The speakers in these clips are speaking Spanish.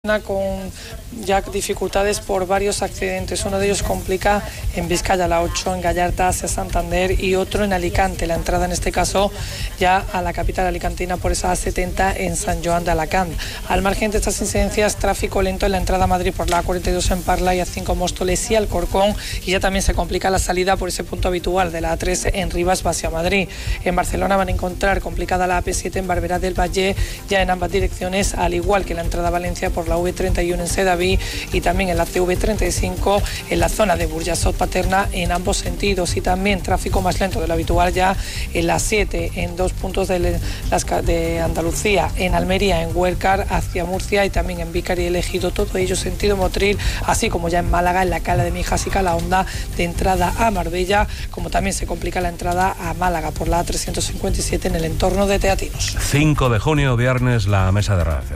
con ya dificultades por varios accidentes. Uno de ellos complica en Vizcaya, la 8, en Gallarta hacia Santander, y otro en Alicante, la entrada en este caso ya a la capital alicantina por esa A70 en San Joan de Alacant. Al margen de estas incidencias, tráfico lento en la entrada a Madrid por la A42 en Parla y A5 Móstoles y Alcorcón, y ya también se complica la salida por ese punto habitual de la A3 en Rivas hacia Madrid. En Barcelona van a encontrar complicada la AP7 en Barberá del Valle, ya en ambas direcciones, al igual que la entrada a Valencia por la V31 en Sedaví y también en la CV35 en la zona de Burjasot-Paterna en ambos sentidos, y también tráfico más lento de lo habitual ya en la 7 en dos puntos de Andalucía, en Almería, en Huércar hacia Murcia, y también en Vícar y El Ejido, todo ello sentido Motril, así como ya en Málaga, en la Cala de Mijas y Calahonda de entrada a Marbella, como también se complica la entrada a Málaga por la A357 en el entorno de Teatinos. 5 de junio, viernes, la mesa de redacción.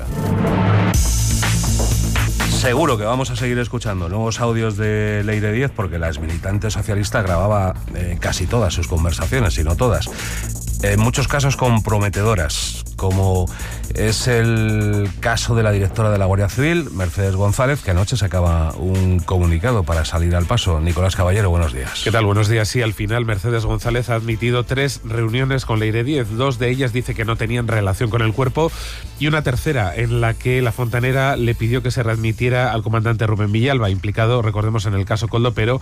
Seguro que vamos a seguir escuchando nuevos audios de Leire Díez, porque la exmilitante socialista grababa casi todas sus conversaciones, si no todas. En muchos casos comprometedoras, como es el caso de la directora de la Guardia Civil, Mercedes González, que anoche sacaba un comunicado para salir al paso. Nicolás Caballero, buenos días. ¿Qué tal? Buenos días. Sí, al final Mercedes González ha admitido 3 reuniones con Leire Díez. 2 de ellas dice que no tenían relación con el cuerpo, y una tercera en la que la fontanera le pidió que se readmitiera al comandante Rubén Villalba, implicado, recordemos, en el caso Koldo, pero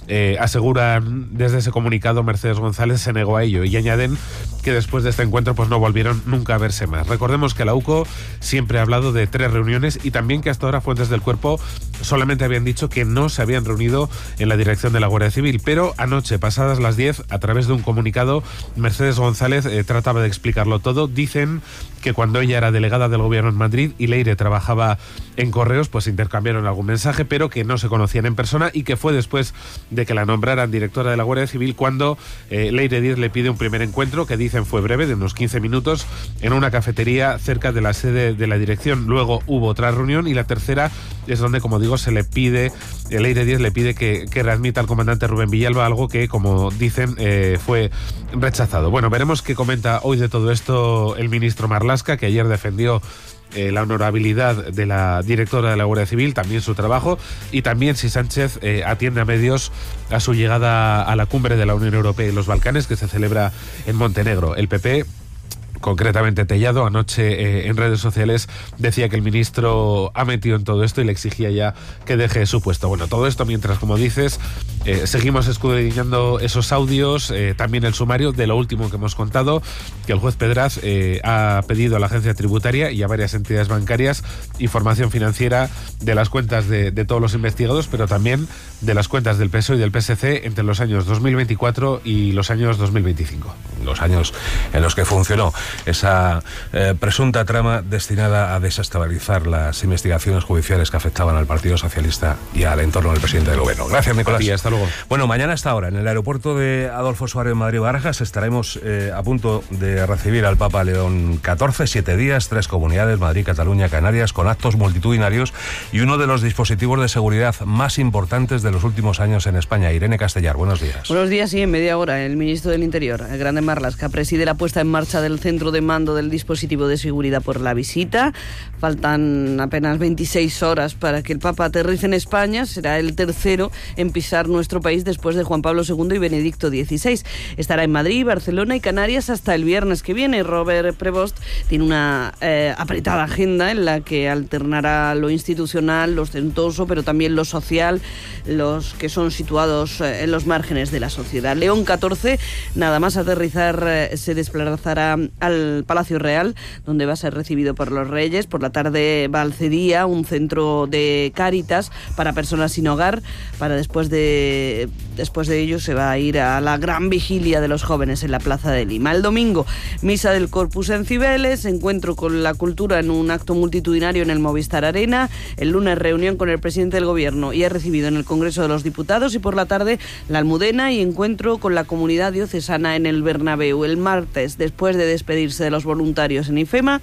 aseguran desde ese comunicado Mercedes González se negó a ello, y añaden que después de este encuentro pues no volvieron nunca a verse más. Recordemos que la UCO siempre ha hablado de 3 reuniones, y también que hasta ahora fuentes del cuerpo solamente habían dicho que no se habían reunido en la dirección de la Guardia Civil, pero anoche, pasadas las 10, a través de un comunicado, Mercedes González trataba de explicarlo todo. Dicen que cuando ella era delegada del gobierno en Madrid y Leire trabajaba en Correos, pues intercambiaron algún mensaje, pero que no se conocían en persona, y que fue después de que la nombraran directora de la Guardia Civil cuando Leire Díez le pide un primer encuentro, que dicen fue breve, de unos 15 minutos, en una cafetería cerca de la sede de la dirección. Luego hubo otra reunión, y la tercera es donde, como digo, se le pide, Leire Díez le pide que readmita al comandante Rubén Villalba, algo que, como dicen, fue rechazado. Bueno, veremos qué comenta hoy de todo esto el ministro Marlaska, que ayer defendió la honorabilidad de la directora de la Guardia Civil, también su trabajo, y también si Sánchez atiende a medios a su llegada a la cumbre de la Unión Europea y los Balcanes, que se celebra en Montenegro. El PP, concretamente Tellado, anoche en redes sociales decía que el ministro ha metido en todo esto y le exigía ya que deje su puesto. Bueno, todo esto mientras, como dices, seguimos escudriñando esos audios, también el sumario de lo último que hemos contado, que el juez Pedraz ha pedido a la agencia tributaria y a varias entidades bancarias información financiera de las cuentas de todos los investigados, pero también de las cuentas del PSOE y del PSC entre los años 2024 y los años 2025. Los años en los que funcionó esa presunta trama destinada a desestabilizar las investigaciones judiciales que afectaban al Partido Socialista y al entorno del presidente del gobierno. Gracias, Nicolás. Y hasta luego. Bueno, mañana a esta hora, en el aeropuerto de Adolfo Suárez Madrid-Barajas, estaremos a punto de recibir al Papa León XIV, 7 días, 3 comunidades, Madrid, Cataluña, Canarias, con actos multitudinarios y uno de los dispositivos de seguridad más importantes de los últimos años en España. Irene Castellar, buenos días. Buenos días, y en media hora el ministro del Interior, el Grande Marlaska, preside la puesta en marcha del centro de mando del dispositivo de seguridad por la visita. Faltan apenas 26 horas para que el Papa aterrice en España. Será el tercero en pisar nuestro país después de Juan Pablo II y Benedicto XVI. Estará en Madrid, Barcelona y Canarias hasta el viernes que viene. Robert Prevost tiene una apretada agenda en la que alternará lo institucional, lo ostentoso, pero también lo social, los que son situados en los márgenes de la sociedad. León XIV, nada más aterrizar, se desplazará al Palacio Real, donde va a ser recibido por los reyes. Por la tarde va al Cedía, un centro de Cáritas para personas sin hogar, para después de ello se va a ir a la gran vigilia de los jóvenes en la Plaza de Lima. El domingo, misa del Corpus en Cibeles, encuentro con la cultura en un acto multitudinario en el Movistar Arena. El lunes, reunión con el presidente del gobierno y es recibido en el Congreso de los Diputados, y por la tarde la Almudena y encuentro con la comunidad diocesana en el Bernabéu. El martes, después de despedirse de los voluntarios en IFEMA,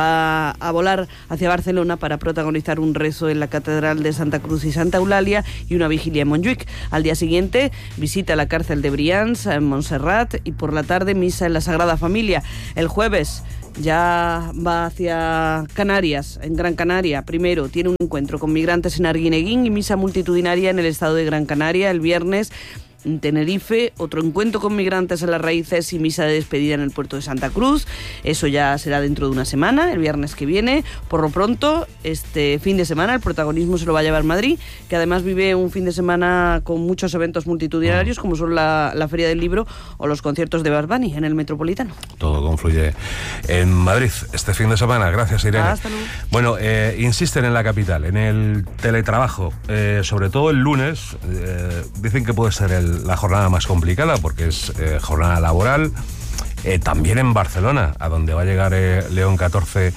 va a volar hacia Barcelona para protagonizar un rezo en la Catedral de Santa Cruz y Santa Eulalia y una vigilia en Montjuic. Al día siguiente, visita la cárcel de Brians en Montserrat, y por la tarde misa en la Sagrada Familia. El jueves, ya va hacia Canarias, en Gran Canaria. Primero tiene un encuentro con migrantes en Arguineguín y misa multitudinaria en el estado de Gran Canaria el viernes. En Tenerife, otro encuentro con migrantes en Las Raíces y misa de despedida en el puerto de Santa Cruz. Eso ya será dentro de una semana, el viernes que viene. Por lo pronto, este fin de semana el protagonismo se lo va a llevar Madrid, que además vive un fin de semana con muchos eventos multitudinarios, como son la Feria del Libro o los conciertos de Bad Bunny en el Metropolitano. Todo confluye en Madrid este fin de semana. Gracias, Irene. Hasta luego. Bueno, insisten en la capital, en el teletrabajo, sobre todo el lunes. Dicen que puede ser la jornada más complicada porque es jornada laboral. También en Barcelona, a donde va a llegar León XIV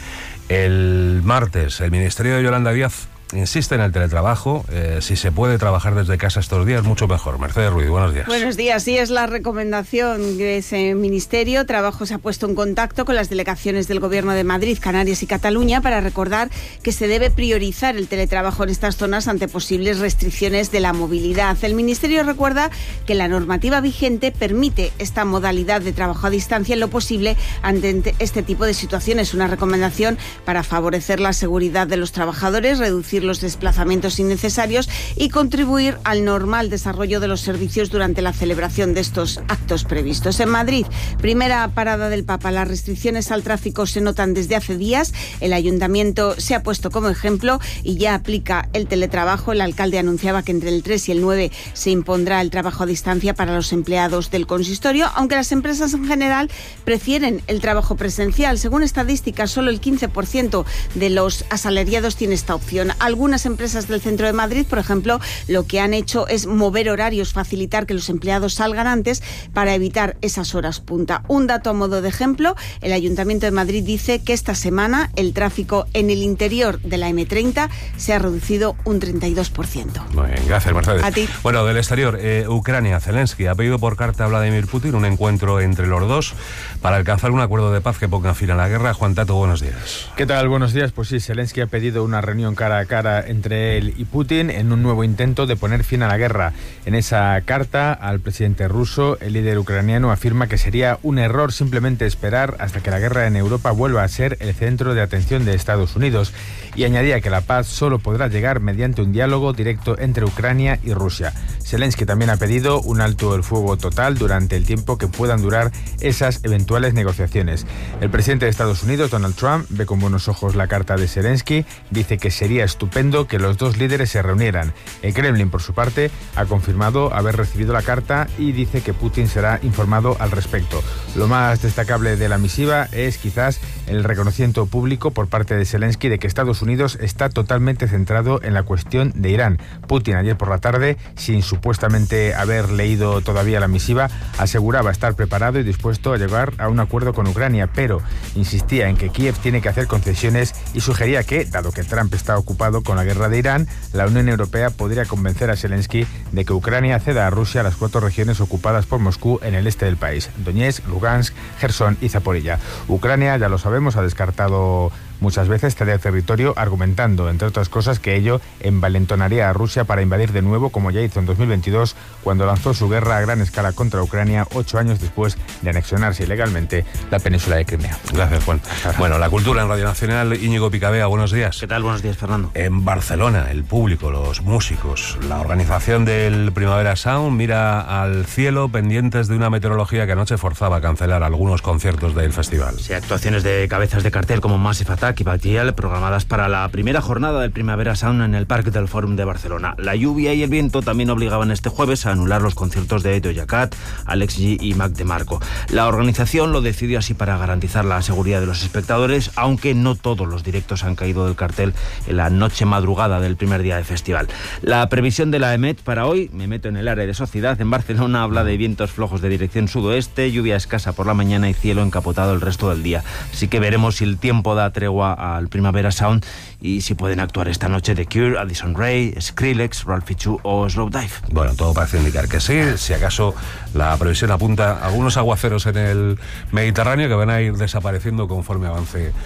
el martes. El Ministerio de Yolanda Díaz insiste en el teletrabajo. Si se puede trabajar desde casa estos días, mucho mejor. Mercedes Ruiz, buenos días. Buenos días. Sí, es la recomendación de ese ministerio. Trabajo se ha puesto en contacto con las delegaciones del Gobierno de Madrid, Canarias y Cataluña para recordar que se debe priorizar el teletrabajo en estas zonas ante posibles restricciones de la movilidad. El ministerio recuerda que la normativa vigente permite esta modalidad de trabajo a distancia en lo posible ante este tipo de situaciones. Una recomendación para favorecer la seguridad de los trabajadores, reducir los desplazamientos innecesarios y contribuir al normal desarrollo de los servicios durante la celebración de estos actos previstos. En Madrid, primera parada del Papa. Las restricciones al tráfico se notan desde hace días. El ayuntamiento se ha puesto como ejemplo y ya aplica el teletrabajo. El alcalde anunciaba que entre el 3 y el 9 se impondrá el trabajo a distancia para los empleados del consistorio, aunque las empresas en general prefieren el trabajo presencial. Según estadísticas, solo el 15% de los asalariados tiene esta opción. Algunas empresas del centro de Madrid, por ejemplo, lo que han hecho es mover horarios, facilitar que los empleados salgan antes para evitar esas horas punta. Un dato a modo de ejemplo, el Ayuntamiento de Madrid dice que esta semana el tráfico en el interior de la M30 se ha reducido un 32%. Muy bien, gracias, Mercedes. A ti. Bueno, del exterior, Ucrania, Zelensky ha pedido por carta a Vladimir Putin un encuentro entre los dos para alcanzar un acuerdo de paz que ponga fin a la guerra. Juan Tato, buenos días. ¿Qué tal? Buenos días. Pues sí, Zelensky ha pedido una reunión cara a cara entre él y Putin en un nuevo intento de poner fin a la guerra. En esa carta al presidente ruso, el líder ucraniano afirma que sería un error simplemente esperar hasta que la guerra en Europa vuelva a ser el centro de atención de Estados Unidos, y añadía que la paz solo podrá llegar mediante un diálogo directo entre Ucrania y Rusia. Zelensky también ha pedido un alto el fuego total durante el tiempo que puedan durar esas eventuales negociaciones. El presidente de Estados Unidos, Donald Trump, ve con buenos ojos la carta de Zelensky, dice que sería estupendo que los dos líderes se reunieran. El Kremlin, por su parte, ha confirmado haber recibido la carta y dice que Putin será informado al respecto. Lo más destacable de la misiva es quizás el reconocimiento público por parte de Zelensky de que Estados Unidos está totalmente centrado en la cuestión de Irán. Putin ayer por la tarde, sin supuestamente haber leído todavía la misiva, aseguraba estar preparado y dispuesto a llegar a un acuerdo con Ucrania, pero insistía en que Kiev tiene que hacer concesiones y sugería que, dado que Trump está ocupado con la guerra de Irán, la Unión Europea podría convencer a Zelensky de que Ucrania ceda a Rusia las 4 regiones ocupadas por Moscú en el este del país: Donetsk, Lugansk, Gerson y Zaporilla. Ucrania, ya lo sabemos, ha descartado muchas veces ceder territorio, argumentando, entre otras cosas, que ello envalentonaría a Rusia para invadir de nuevo, como ya hizo en 2022, cuando lanzó su guerra a gran escala contra Ucrania 8 años después de anexionarse ilegalmente la península de Crimea. Gracias, Juan. Bueno, la cultura en Radio Nacional. Íñigo Picabea, buenos días. ¿Qué tal? Buenos días, Fernando. En Barcelona, el público, los músicos, la organización del Primavera Sound mira al cielo pendientes de una meteorología que anoche forzaba a cancelar algunos conciertos del festival. Sí, actuaciones de cabezas de cartel como Massive Attack y Batial programadas para la primera jornada del Primavera Sound en el Parque del Fòrum de Barcelona. La lluvia y el viento también obligaban este jueves a anular los conciertos de Doja Cat, Alex G y Mac DeMarco. La organización lo decidió así para garantizar la seguridad de los espectadores, aunque no todos los directos han caído del cartel en la noche madrugada del primer día de festival. La previsión de la EMET para hoy, me meto en el área de Sociedad, en Barcelona, habla de vientos flojos de dirección sudoeste, lluvia escasa por la mañana y cielo encapotado el resto del día. Así que veremos si el tiempo da tregua al Primavera Sound y si pueden actuar esta noche The Cure, Addison Rae, Skrillex, Ralphie Chu o Slowdive. Bueno, todo parece indicar que sí. Si acaso la previsión apunta a algunos aguaceros en el Mediterráneo que van a ir desapareciendo conforme avance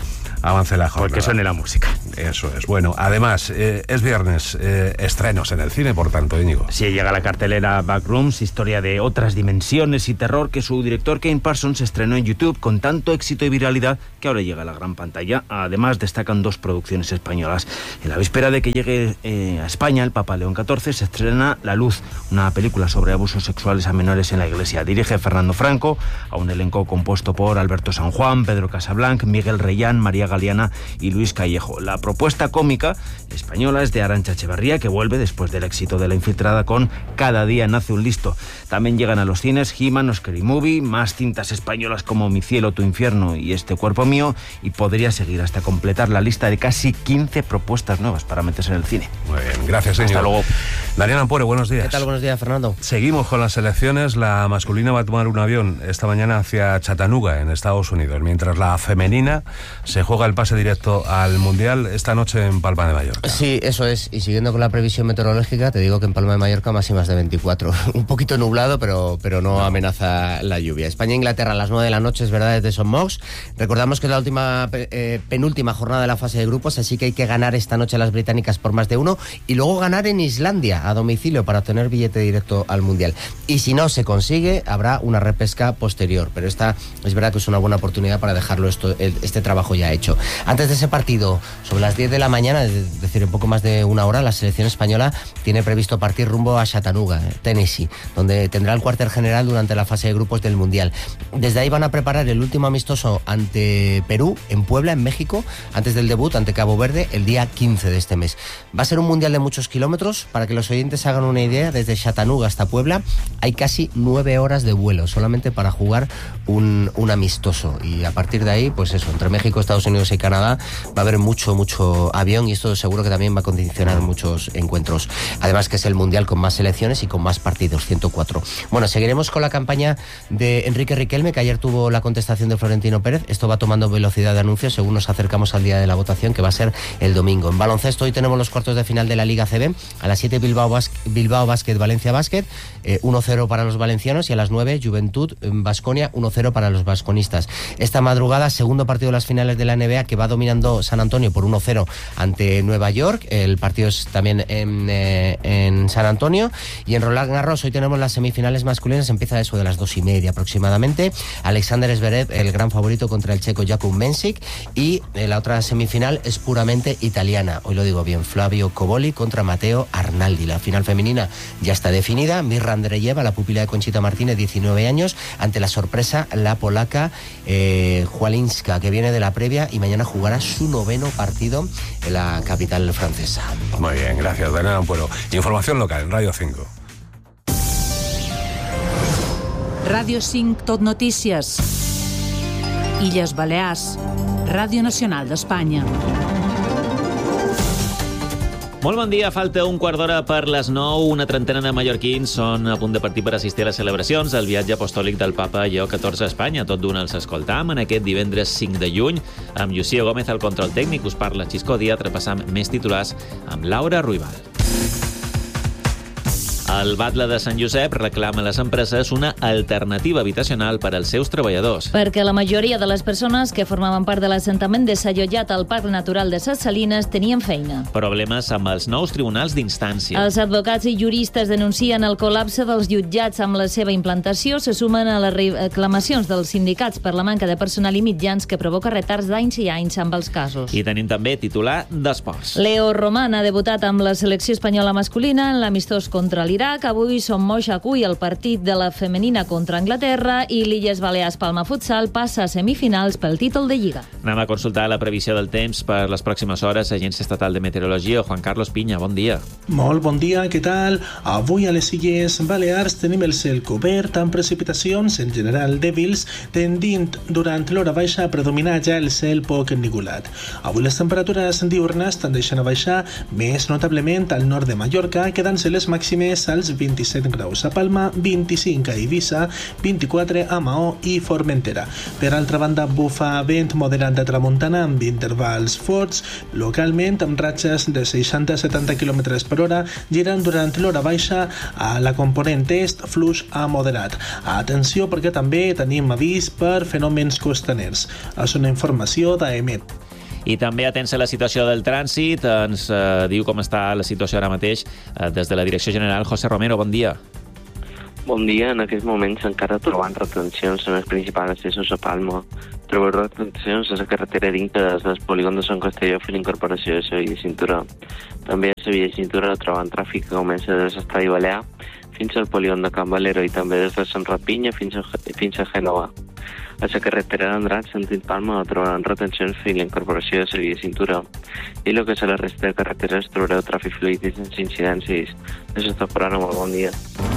avance la jornada. Porque suene la música. Eso es. Bueno, además, es viernes, estrenos en el cine, por tanto, Íñigo. Sí, llega la cartelera Backrooms, historia de otras dimensiones y terror que su director Kane Parsons estrenó en YouTube con tanto éxito y viralidad que ahora llega a la gran pantalla. Además, destacan 2 producciones españolas. En la víspera de que llegue a España el Papa León XIV se estrena La Luz, una película sobre abusos sexuales a menores en la Iglesia. Dirige Fernando Franco, a un elenco compuesto por Alberto San Juan, Pedro Casablanc, Miguel Reyán, María Galeana y Luis Callejo. La propuesta cómica española es de Arantxa Echeverría, que vuelve después del éxito de La Infiltrada con Cada día nace un listo. También llegan a los cines He-Man o Scary Movie, más cintas españolas como Mi cielo, tu infierno y Este cuerpo mío, y podría seguir hasta completar la lista de casi 15 propuestas nuevas para meterse en el cine. Muy bien, gracias, Íñigo. Hasta luego. Daniel Ampuero, buenos días. ¿Qué tal? Buenos días, Fernando. Seguimos con las selecciones. La masculina va a tomar un avión esta mañana hacia Chattanooga, en Estados Unidos, mientras la femenina se juega el pase directo al Mundial esta noche en Palma de Mallorca. Sí, eso es. Y siguiendo con la previsión meteorológica, te digo que en Palma de Mallorca máximas de 24. Un poquito nublado, pero no amenaza la lluvia. España-Inglaterra a las 9 de la noche, es verdad, desde Son Mox. Recordamos que es la última penúltima jornada de la fase de grupos, así que hay que ganar esta noche a las británicas por más de 1 y luego ganar en Islandia a domicilio para obtener billete directo al Mundial. Y si no se consigue, habrá una repesca posterior, pero esta es verdad que es una buena oportunidad para dejarlo este trabajo ya hecho. Antes de ese partido, sobre las 10 de la mañana, es decir, en poco más de una hora, la selección española tiene previsto partir rumbo a Chattanooga, Tennessee, donde tendrá el cuartel general durante la fase de grupos del Mundial. Desde ahí van a preparar el último amistoso ante Perú, en Puebla, en México, antes del debut ante Cabo Verde, el día 15 de este mes. Va a ser un Mundial de muchos kilómetros. Para que los oyentes hagan una idea, desde Chattanooga hasta Puebla hay casi 9 horas de vuelo, solamente para jugar un amistoso. Y a partir de ahí, pues eso, entre México, Estados Unidos y Canadá va a haber mucho avión, y esto seguro que también va a condicionar muchos encuentros. Además que es el Mundial con más selecciones y con más partidos, 104. Bueno, seguiremos con la campaña de Enrique Riquelme, que ayer tuvo la contestación de Florentino Pérez. Esto va tomando velocidad de anuncios según nos acercamos al día de la votación, que va a ser el domingo. En baloncesto hoy tenemos los cuartos de final de la Liga CB. A las 7 Bilbao Basket, Valencia Basket, 1-0 para los valencianos, y a las 9 Juventud Baskonia, 1-0 para los vasconistas. Esta madrugada, segundo partido de las finales de la NBA, que va dominando San Antonio por 1-0 ante Nueva York. El partido es también en San Antonio. Y en Roland Garros hoy tenemos las semifinales masculinas, empieza eso de las 2:30 aproximadamente. Alexander Zverev, el gran favorito, contra el checo Jakub Mensik, y la otra semifinal es puramente italiana. Hoy lo digo bien, Flavio Coboli contra Matteo Arnaldi. La final femenina ya está definida. Mirra Andreyeva, la pupila de Conchita Martínez, 19 años, ante la sorpresa, la polaca Jualinska, que viene de la previa y mañana jugará su 9º partido en la capital francesa. Muy bien, gracias, Daniel Ampuero. Información local en Radio 5. Ràdio 5 Tot Notícies. Illes Balears. Ràdio Nacional d'Espanya. Molt bon dia, falta un quart d'hora per les 9. Una trentena de mallorquins són a punt de partir per assistir a les celebracions del viatge apostòlic del papa Lleó XIV a Espanya. Tot d'una els escoltam en aquest divendres 5 de juny. Amb Llucia Gómez al control tècnic, us parla Xisco Díaz, repassam més titulars amb Laura Ruibal. El Batlle de Sant Josep reclama a les empreses una alternativa habitacional per als seus treballadors. Perquè la majoria de les persones que formaven part de l'assentament desallotjat al Parc Natural de Ses Salines tenien feina. Problemes amb els nous tribunals d'instància. Els advocats i juristes denuncien el col·lapse dels jutjats amb la seva implantació. Se sumen a les reclamacions dels sindicats per la manca de personal i mitjans que provoca retards d'anys i anys amb els casos. I tenim també titular d'esports. Leo Roman ha debutat amb la selecció espanyola masculina en l'amistós contra l'Iraq. Avui Son Moix acull el partit de la femenina contra Anglaterra i l'Illes Balears Palma Futsal passa a semifinals pel títol de Lliga. Anem a consultar la previsió del temps per les pròximes hores. Agència Estatal de Meteorologia, Juan Carlos Piña, bon dia. Molt bon dia, què tal? Avui a les Illes Balears tenim el cel cobert amb precipitacions en general dèbils, tendint durant l'hora baixa a predominar ja el cel poc ennuvolat. Avui les temperatures diurnes tendeixen a baixar més notablement al nord de Mallorca, quedant-se les màximes als 27 graus a Palma, 25 a Eivissa, 24 a Maó i Formentera. Per altra banda, bufa vent moderat de tramuntana amb intervals forts, localment amb ratxes de 60-70 km per hora, girant durant l'hora baixa a la component est, fluix a moderat. Atenció perquè també tenim avís per fenòmens costaners. És una informació d'AEMET. I també atents a la situació del trànsit, ens diu com està la situació ara mateix des de la Direcció General. José Romero, bon dia. Bon dia. En aquests moments encara trobant retencions en els principals accessos a Palma. Trobeu retencions a la carretera dintre del polígon de Sant Castelló fins a la incorporació de Sevilla Cintura. També a Sevilla Cintura trobant tràfic que comença des de l'Estadi Balear fins al polígon de Can Valero i també des de Sant Rapinya fins a Gènova. A la carretera d'Andrat, sentit Palma, trobaran retencions fins a la incorporació de Sevilla Cintura. I el que és a la resta de carreteres trobareu tràfic fluid i sense incidències. Això està per ara, molt bon dia.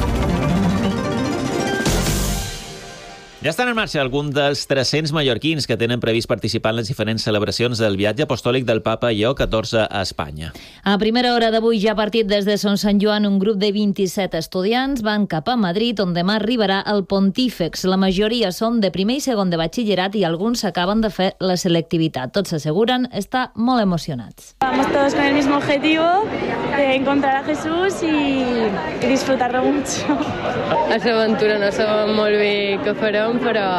Ja estan en marxa alguns dels 300 mallorquins que tenen previst participar en les diferents celebracions del viatge apostòlic del papa Lleó XIV a Espanya. A primera hora d'avui, ja partit des de Son Sant Joan, un grup de 27 estudiants van cap a Madrid, on demà arribarà el Pontífex. La majoria són de primer i segon de batxillerat i alguns acaben de fer la selectivitat. Tots s'asseguren estar molt emocionats. Vamos todos con el mismo objetivo de encontrar a Jesús y disfrutarlo mucho. És una aventura, no sabem molt bé què farem,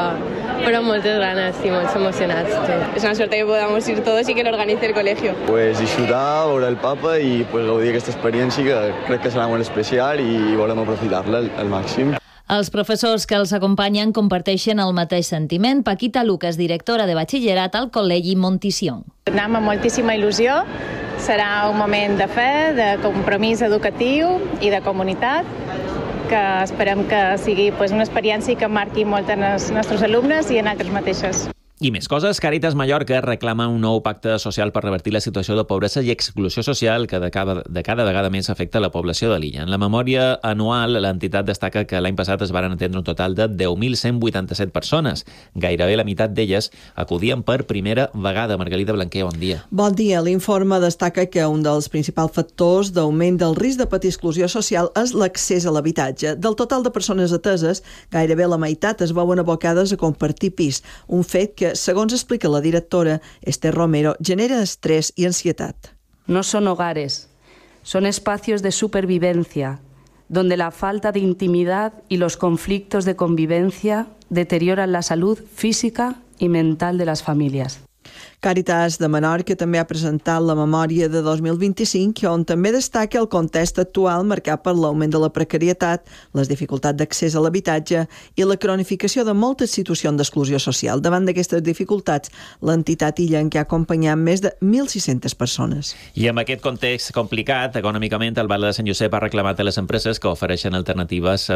pero moltes ganas y muy emocionados. Es una suerte que podamos ir todos y que lo organice el colegio. Pues disfrutar, veure el Papa i pues, gaudir d'aquesta experiència que crec que serà molt especial i volem aprofitar-la al màxim. Els professors que els acompanyen comparteixen el mateix sentiment. Paquita Lucas, directora de batxillerat al Col·legi Montisión. Anem amb moltíssima il·lusió. Serà un moment de fe, de compromís educatiu i de comunitat, que esperem que sigui una experiència que marqui molt en els nostres alumnes i en altres mateixes. I més coses, Càritas Mallorca reclama un nou pacte social per revertir la situació de pobresa i exclusió social que de cada vegada més afecta la població de l'illa. En la memòria anual, l'entitat destaca que l'any passat es varen atendre un total de 10.187 persones. Gairebé la meitat d'elles acudien per primera vegada. Margalida Blanquer, bon dia. Bon dia. L'informe destaca que un dels principals factors d'augment del risc de patir exclusió social és l'accés a l'habitatge. Del total de persones ateses, gairebé la meitat es veuen abocades a compartir pis, un fet que, segons explica la directora Esther Romero, genera estrés y ansiedad. No son hogares, son espacios de supervivencia, donde la falta de intimidad y los conflictos de convivencia deterioran la salud física y mental de las familias. Càritas de Menorca també ha presentat la memòria de 2025, on també destaca el context actual marcat per l'augment de la precarietat, les dificultats d'accés a l'habitatge i la cronificació de moltes situacions d'exclusió social. Davant d'aquestes dificultats, l'entitat illenca ha acompanyat més de 1.600 persones. I amb aquest context complicat, econòmicament, el Batlle de Sant Josep ha reclamat a les empreses que ofereixin alternatives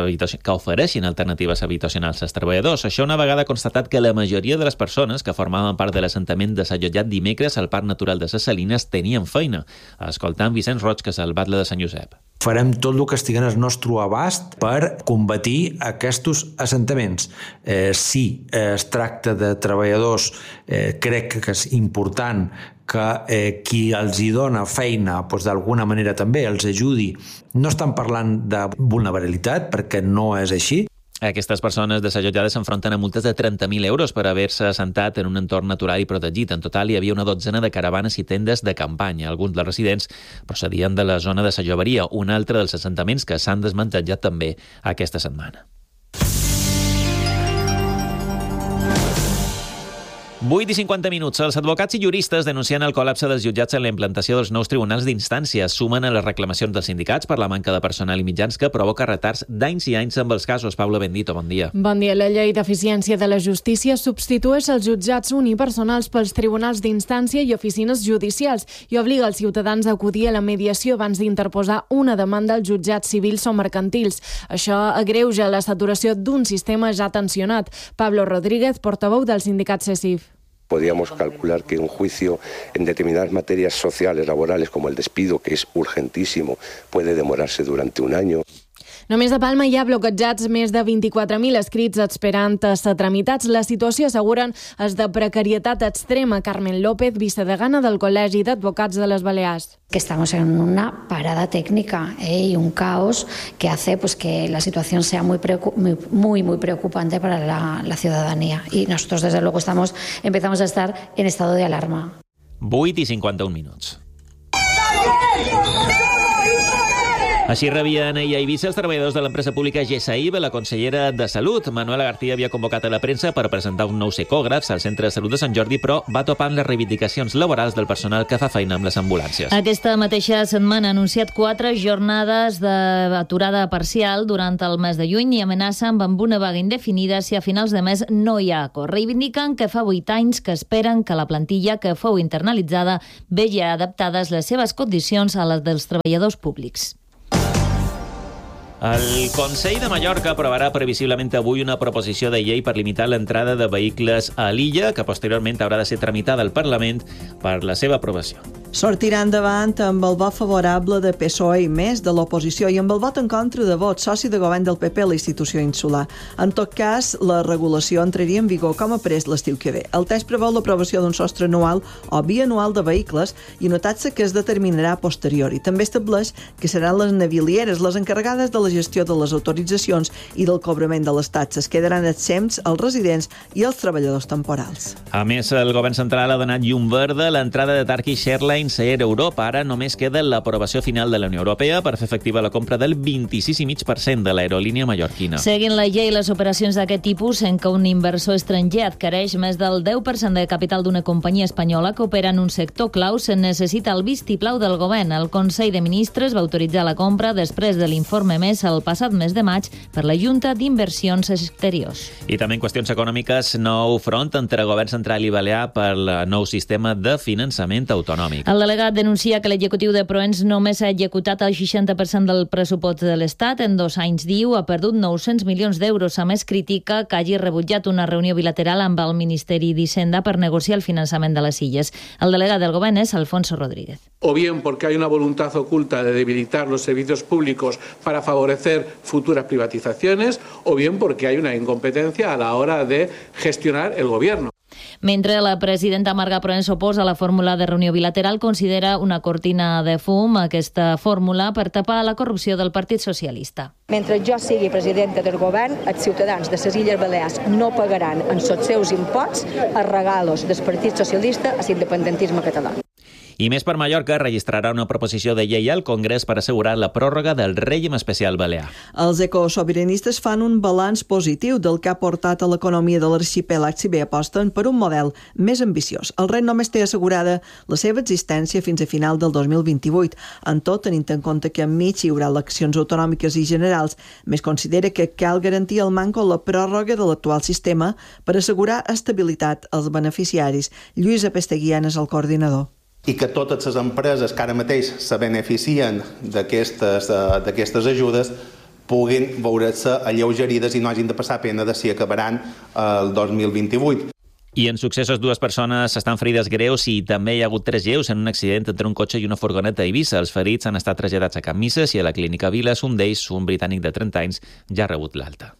habitacionals als treballadors. Això una vegada constatat que la majoria de les persones que formaven part de l'assentament de s'allotjat dimecres al Parc Natural de ses Salines tenien feina. Escoltant Vicenç Roig, que és el Batlle de Sant Josep. Farem tot el que estigui al nostre abast per combatir aquests assentaments. Si es tracta de treballadors, crec que és important que qui els hi dona feina d'alguna manera també els ajudi. No estan parlant de vulnerabilitat, perquè no és així. Aquestes persones desallotjades s'enfronten a multes de 30.000 euros per haver-se assentat en un entorn natural i protegit. En total hi havia una dotzena de caravanes i tendes de campanya. Alguns dels residents procedien de la zona de Sa Lloberia, un altre dels assentaments que s'han desmantejat també aquesta setmana. 8:50. Els advocats i juristes denuncien el col·lapse dels jutjats en la implantació dels nous tribunals d'instància. Sumen a les reclamacions dels sindicats per la manca de personal i mitjans que provoca retards d'anys i anys amb els casos. Pablo Bendito, bon dia. Bon dia. La llei d'eficiència de la justícia substitueix els jutjats unipersonals pels tribunals d'instància i oficines judicials i obliga els ciutadans a acudir a la mediació abans d'interposar una demanda als jutjats civils o mercantils. Això agreuja la saturació d'un sistema ja tensionat. Pablo Rodríguez, portaveu del sindicat CESIF. Podríamos calcular que un juicio en determinadas materias sociales, laborales, como el despido, que es urgentísimo, puede demorarse durante un año. Només a Palma hi ha bloquejats més de 24.000 escrits esperant ser tramitats. La situació, asseguren, és de precarietat extrema. Carmen López, vicedegana del Col·legi d'Advocats de les Balears. Que estamos en una parada técnica y un caos que hace que la situación sea muy preocupante para la ciudadanía. Y nosotros, desde luego, empezamos a estar en estado de alarma. 8:51. Així rebien ahir a Eivissa els treballadors de l'empresa pública GESAIB. La consellera de Salut, Manuela García, havia convocat a la premsa per presentar un nou ecògraf al Centre de Salut de Sant Jordi, però va topar amb les reivindicacions laborals del personal que fa feina amb les ambulàncies. Aquesta mateixa setmana ha anunciat 4 jornades d'aturada parcial durant el mes de juny i amenacen amb una vaga indefinida si a finals de mes no hi ha acord. Reivindiquen que fa 8 anys que esperen que la plantilla que fou internalitzada vegi adaptades les seves condicions a les dels treballadors públics. El Consell de Mallorca aprovarà previsiblement avui una proposició de llei per limitar l'entrada de vehicles a l'illa, que posteriorment haurà de ser tramitada al Parlament per la seva aprovació. Sortirà endavant amb el vot favorable de PSOE i més de l'oposició i amb el vot en contra de Vox, soci de govern del PP a la institució insular. En tot cas, la regulació entraria en vigor com a prest l'estiu que ve. El text preveu l'aprovació d'un sostre anual o bianual de vehicles i una taxa que es determinarà a posteriori. També estableix que seran les navilieres les encarregades de la gestió de les autoritzacions i del cobrament de les taxes. Quedaran exempts els residents i els treballadors temporals. A més, el govern central ha donat llum verda a l'entrada de Turkish Airlines a Air Europa. Ara només queda l'aprovació final de la Unió Europea per fer efectiva la compra del 26,5% de l'aerolínia mallorquina. Seguint la llei, les operacions d'aquest tipus en què un inversor estranger adquireix més del 10% de capital d'una companyia espanyola que opera en un sector clau se necessita el vistiplau del govern. El Consell de Ministres va autoritzar la compra després de l'informe més el passat mes de maig per la Junta d'Inversions Exteriors. I també en qüestions econòmiques, nou front entre govern central i balear per el nou sistema de finançament autonòmic. El delegat denuncia que l'executiu de Proens només ha executat el 60% del pressupost de l'Estat. En 2 anys, diu, ha perdut 900 milions d'euros. A més, critica que hagi rebutjat una reunió bilateral amb el Ministeri d'Hisenda per negociar el finançament de les illes. El delegat del govern és Alfonso Rodríguez. O bien porque hay una voluntad oculta de debilitar los servicios públicos para favorecer futuras privatizaciones, o bien porque hay una incompetencia a la hora de gestionar el gobierno. Mentre la presidenta Marga Proens s'oposa a la fórmula de reunió bilateral, considera una cortina de fum aquesta fórmula per tapar la corrupció del Partit Socialista. Mentre jo sigui presidenta del govern, els ciutadans de les Illes Balears no pagaran en els seus imposts els regalos del Partit Socialista a l'independentisme català. I més per Mallorca registrarà una proposició de llei al Congrés per assegurar la pròrroga del règim especial balear. Els ecosobiranistes fan un balanç positiu del que ha portat a l'economia de l'arxipèlag si bé aposten per un model més ambiciós. El rei només té assegurada la seva existència fins a final del 2028. En tot, tenint en compte que enmig hi haurà eleccions autonòmiques i generals, més considera que cal garantir el manco la pròrroga de l'actual sistema per assegurar estabilitat als beneficiaris. Lluís Apesteguian és el coordinador. I que totes les empreses que ara mateix se beneficien d'aquestes ajudes puguin veure-se alleugerides i no hagin de passar pena de si acabaran el 2028. I en successos, 2 persones estan ferides greus i també hi ha hagut 3 lleus en un accident entre un cotxe i una furgoneta a Eivissa. Els ferits han estat traslladats a Can Misses i a la clínica Viles. Un d'ells, un britànic de 30 anys, ja ha rebut l'alta.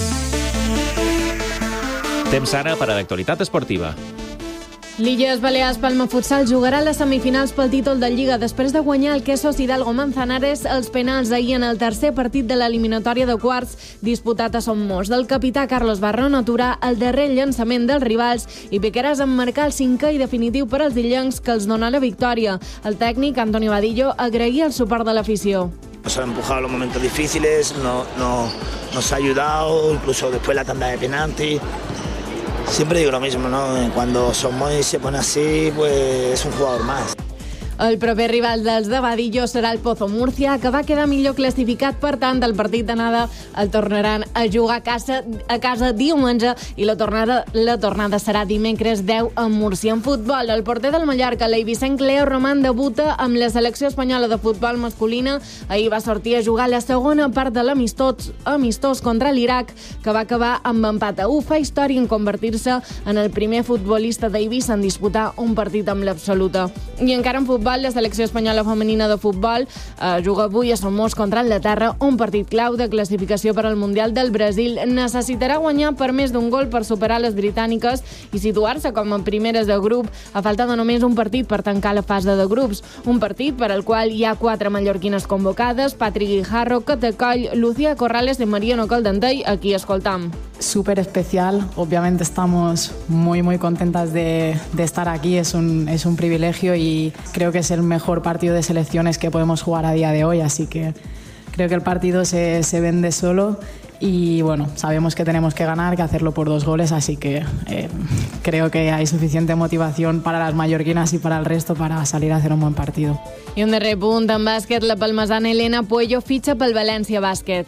Temps ara per a l'actualitat esportiva. L'Illes Balears Palma Futsal jugarà les semifinals pel títol de Lliga després de guanyar el Quesos Hidalgo Manzanares els penals ahir en el tercer partit de l'eliminatòria de quarts disputat a Somos. Del capità Carlos Barrón aturar el darrer llançament dels rivals i Piqueras en marcar el 5è i definitiu per als illencs que els dona la victòria. El tècnic Antonio Vadillo agraïa el suport de l'afició. Nos ha empujado los momentos difíciles, nos ha ayudado, incluso después la tanda de penalti. Siempre digo lo mismo, ¿no? Cuando Somos se pone así, pues es un jugador más. El proper rival dels de Vadillo serà el Pozo Murcia, que va quedar millor classificat. Per tant, el partit d'anada el tornaran a jugar a casa diumenge i la tornada serà dimecres 10 a Múrcia. En futbol, el porter del Mallorca, l'eivissenc Leo Román, debuta amb la selecció espanyola de futbol masculina. Ahir va sortir a jugar la segona part de l'amistós contra l'Iraq, que va acabar amb empat a 1. Fa història en convertir-se en el primer futbolista d'Eivissa en disputar un partit amb l'absoluta. I encara en futbol, la selecció espanyola femenina de futbol juga avui a Somos contra Anglaterra, un partit clau de classificació per al Mundial del Brasil. Necessitarà guanyar per més d'un gol per superar les britàniques i situar-se com a primeres de grup, a falta de només un partit per tancar la fase de grups. Un partit per al qual hi ha 4 mallorquines convocades: Patri Guijarro, Cate Coll, Lucía Corrales y Mariano Caldentey. Aquí escoltam. Súper especial, obviamente estamos muy contentas de estar aquí, es un privilegio y creo que es el mejor partido de selecciones que podemos jugar a día de hoy, así que Creo que el partido se vende solo y bueno, sabemos que tenemos que ganar, que hacerlo por 2 goles, así que creo que hay suficiente motivación para las mallorquines y para el resto para salir a hacer un buen partido. I un darrer punt en bàsquet, la palmesana Elena Puello fitxa pel València Bàsquet.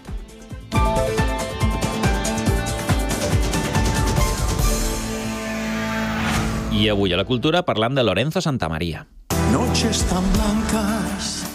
I avui a la cultura parlam de Lorenzo Santamaría. Noches tan blancas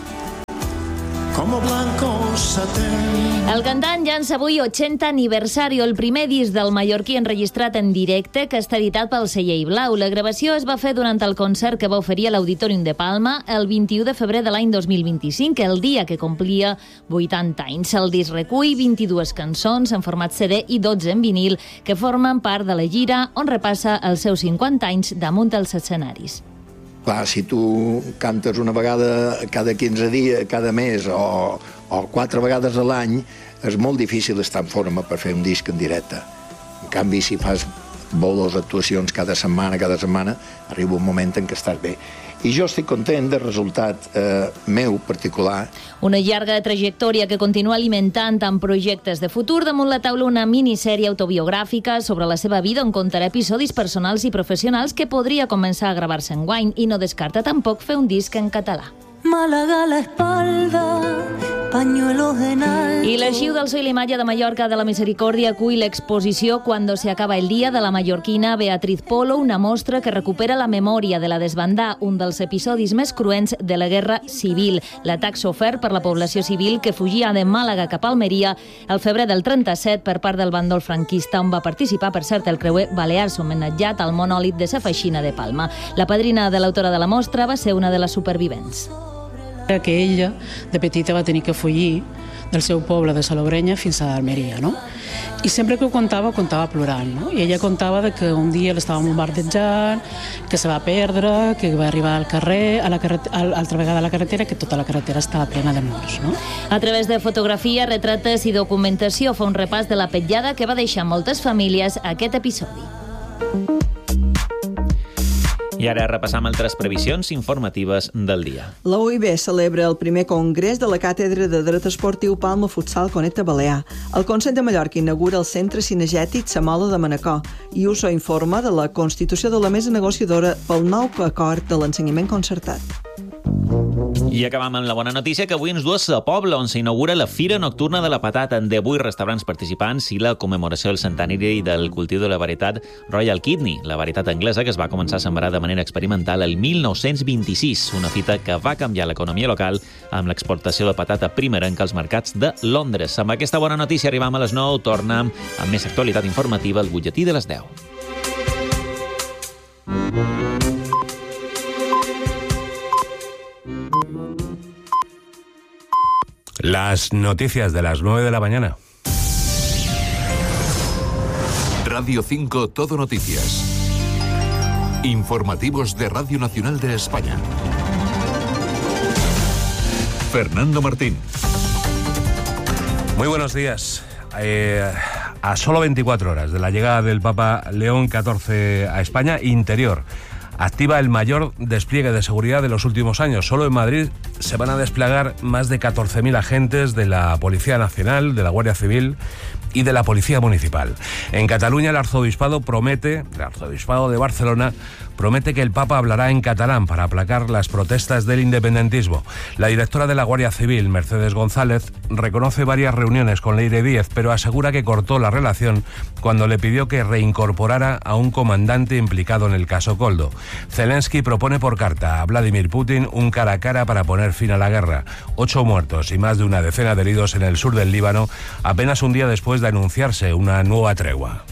como blancos satén. El cantant llança avui 80 aniversari, el primer disc del mallorquí enregistrat en directe que està editat pel celler Blau. La gravació es va fer durant el concert que va oferir a l'Auditorium de Palma el 21 de febrer de l'any 2025, el dia que complia 80 anys. El disc recull 22 cançons en format CD i 12 en vinil que formen part de la gira on repassa els seus 50 anys damunt els escenaris. Clar, si tu cantes una vegada cada 15 dies, cada mes o 4 vegades a l'any, és molt difícil estar en forma per fer un disc en directe. En canvi, si fas bolos, actuacions cada setmana, arriba un moment en què estàs bé. I jo estic content del resultat meu particular. Una llarga trajectòria que continua alimentant amb projectes de futur. Damunt la taula una minissèrie autobiogràfica sobre la seva vida on contarà episodis personals i professionals que podria començar a gravar-se enguany i no descarta tampoc fer un disc en català. Málaga a la espalda, pañuelos en alto. I l'Arxiu del So i l'Imatge de Mallorca de la Misericòrdia acull l'exposició Cuando se acaba el día de la mallorquina Beatriz Polo, una mostra que recupera la memòria de la desbandà, un dels episodis més cruents de la Guerra Civil, l'atac sofert per la població civil que fugia de Màlaga cap a Almeria el febrer del 37 per part del bàndol franquista, on va participar, per cert, el creuer Balears, homenatjat al monòlit de sa Feixina de Palma. La padrina de l'autora de la mostra va ser una de les supervivents. Que ella, de petita, va tenir que fugir del seu poble de Salobrenya fins a Almeria, no? I sempre que ho contava plorant, no? I ella contava de que un dia l'estava bombardejant, que se va perdre, que va arribar al carrer, altra vegada a la carretera, que tota la carretera estava plena de morts, no? A través de fotografia, retrates i documentació fa un repàs de la petjada que va deixar moltes famílies aquest episodi. I ara repassam altres previsions informatives del dia. La UIB celebra el primer congrés de la Càtedra de Dret Esportiu Palma Futsal Connecta Balear. El Consell de Mallorca inaugura el Centre Cinegètic Samola de Manacor i us informa de la constitució de la mesa negociadora pel nou acord de l'ensenyament concertat. I acabam amb la bona notícia que avui ens du a Sa Pobla, on s'inaugura la Fira Nocturna de la Patata amb 18 restaurants participants i la commemoració del centenari del cultiu de la varietat Royal Kidney, la varietat anglesa que es va començar a sembrar de manera experimental el 1926, una fita que va canviar l'economia local amb l'exportació de patata primerenca als mercats de Londres. Amb aquesta bona notícia arribam a les 9, tornem amb més actualitat informativa al butlletí de les 10. Las noticias de las 9 de la mañana. Radio 5 Todo Noticias. Informativos de Radio Nacional de España. Fernando Martín. Muy buenos días. A solo 24 horas de la llegada del Papa León XIV a España, Interior activa el mayor despliegue de seguridad de los últimos años. Solo en Madrid se van a desplegar más de 14.000 agentes de la Policía Nacional, de la Guardia Civil y de la Policía Municipal. En Cataluña, el Arzobispado de Barcelona promete que el Papa hablará en catalán para aplacar las protestas del independentismo. La directora de la Guardia Civil, Mercedes González, reconoce varias reuniones con Leire Díez, pero asegura que cortó la relación cuando le pidió que reincorporara a un comandante implicado en el caso Koldo. Zelensky propone por carta a Vladimir Putin un cara a cara para poner fin a la guerra. 8 muertos y más de una decena de heridos en el sur del Líbano, apenas un día después de anunciarse una nueva tregua.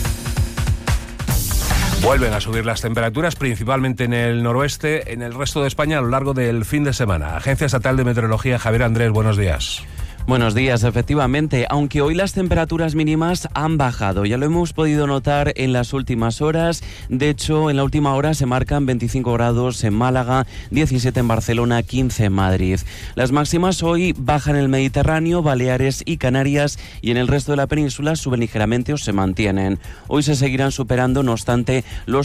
Vuelven a subir las temperaturas, principalmente en el noroeste, en el resto de España a lo largo del fin de semana. Agencia Estatal de Meteorología, Javier Andrés, buenos días. Buenos días, efectivamente, aunque hoy las temperaturas mínimas han bajado, ya lo hemos podido notar en las últimas horas. De hecho, en la última hora se marcan 25 grados en Málaga, 17 en Barcelona, 15 en Madrid. Las máximas hoy bajan en el Mediterráneo, Baleares y Canarias, y en el resto de la península suben ligeramente o se mantienen. Hoy se seguirán superando, no obstante, los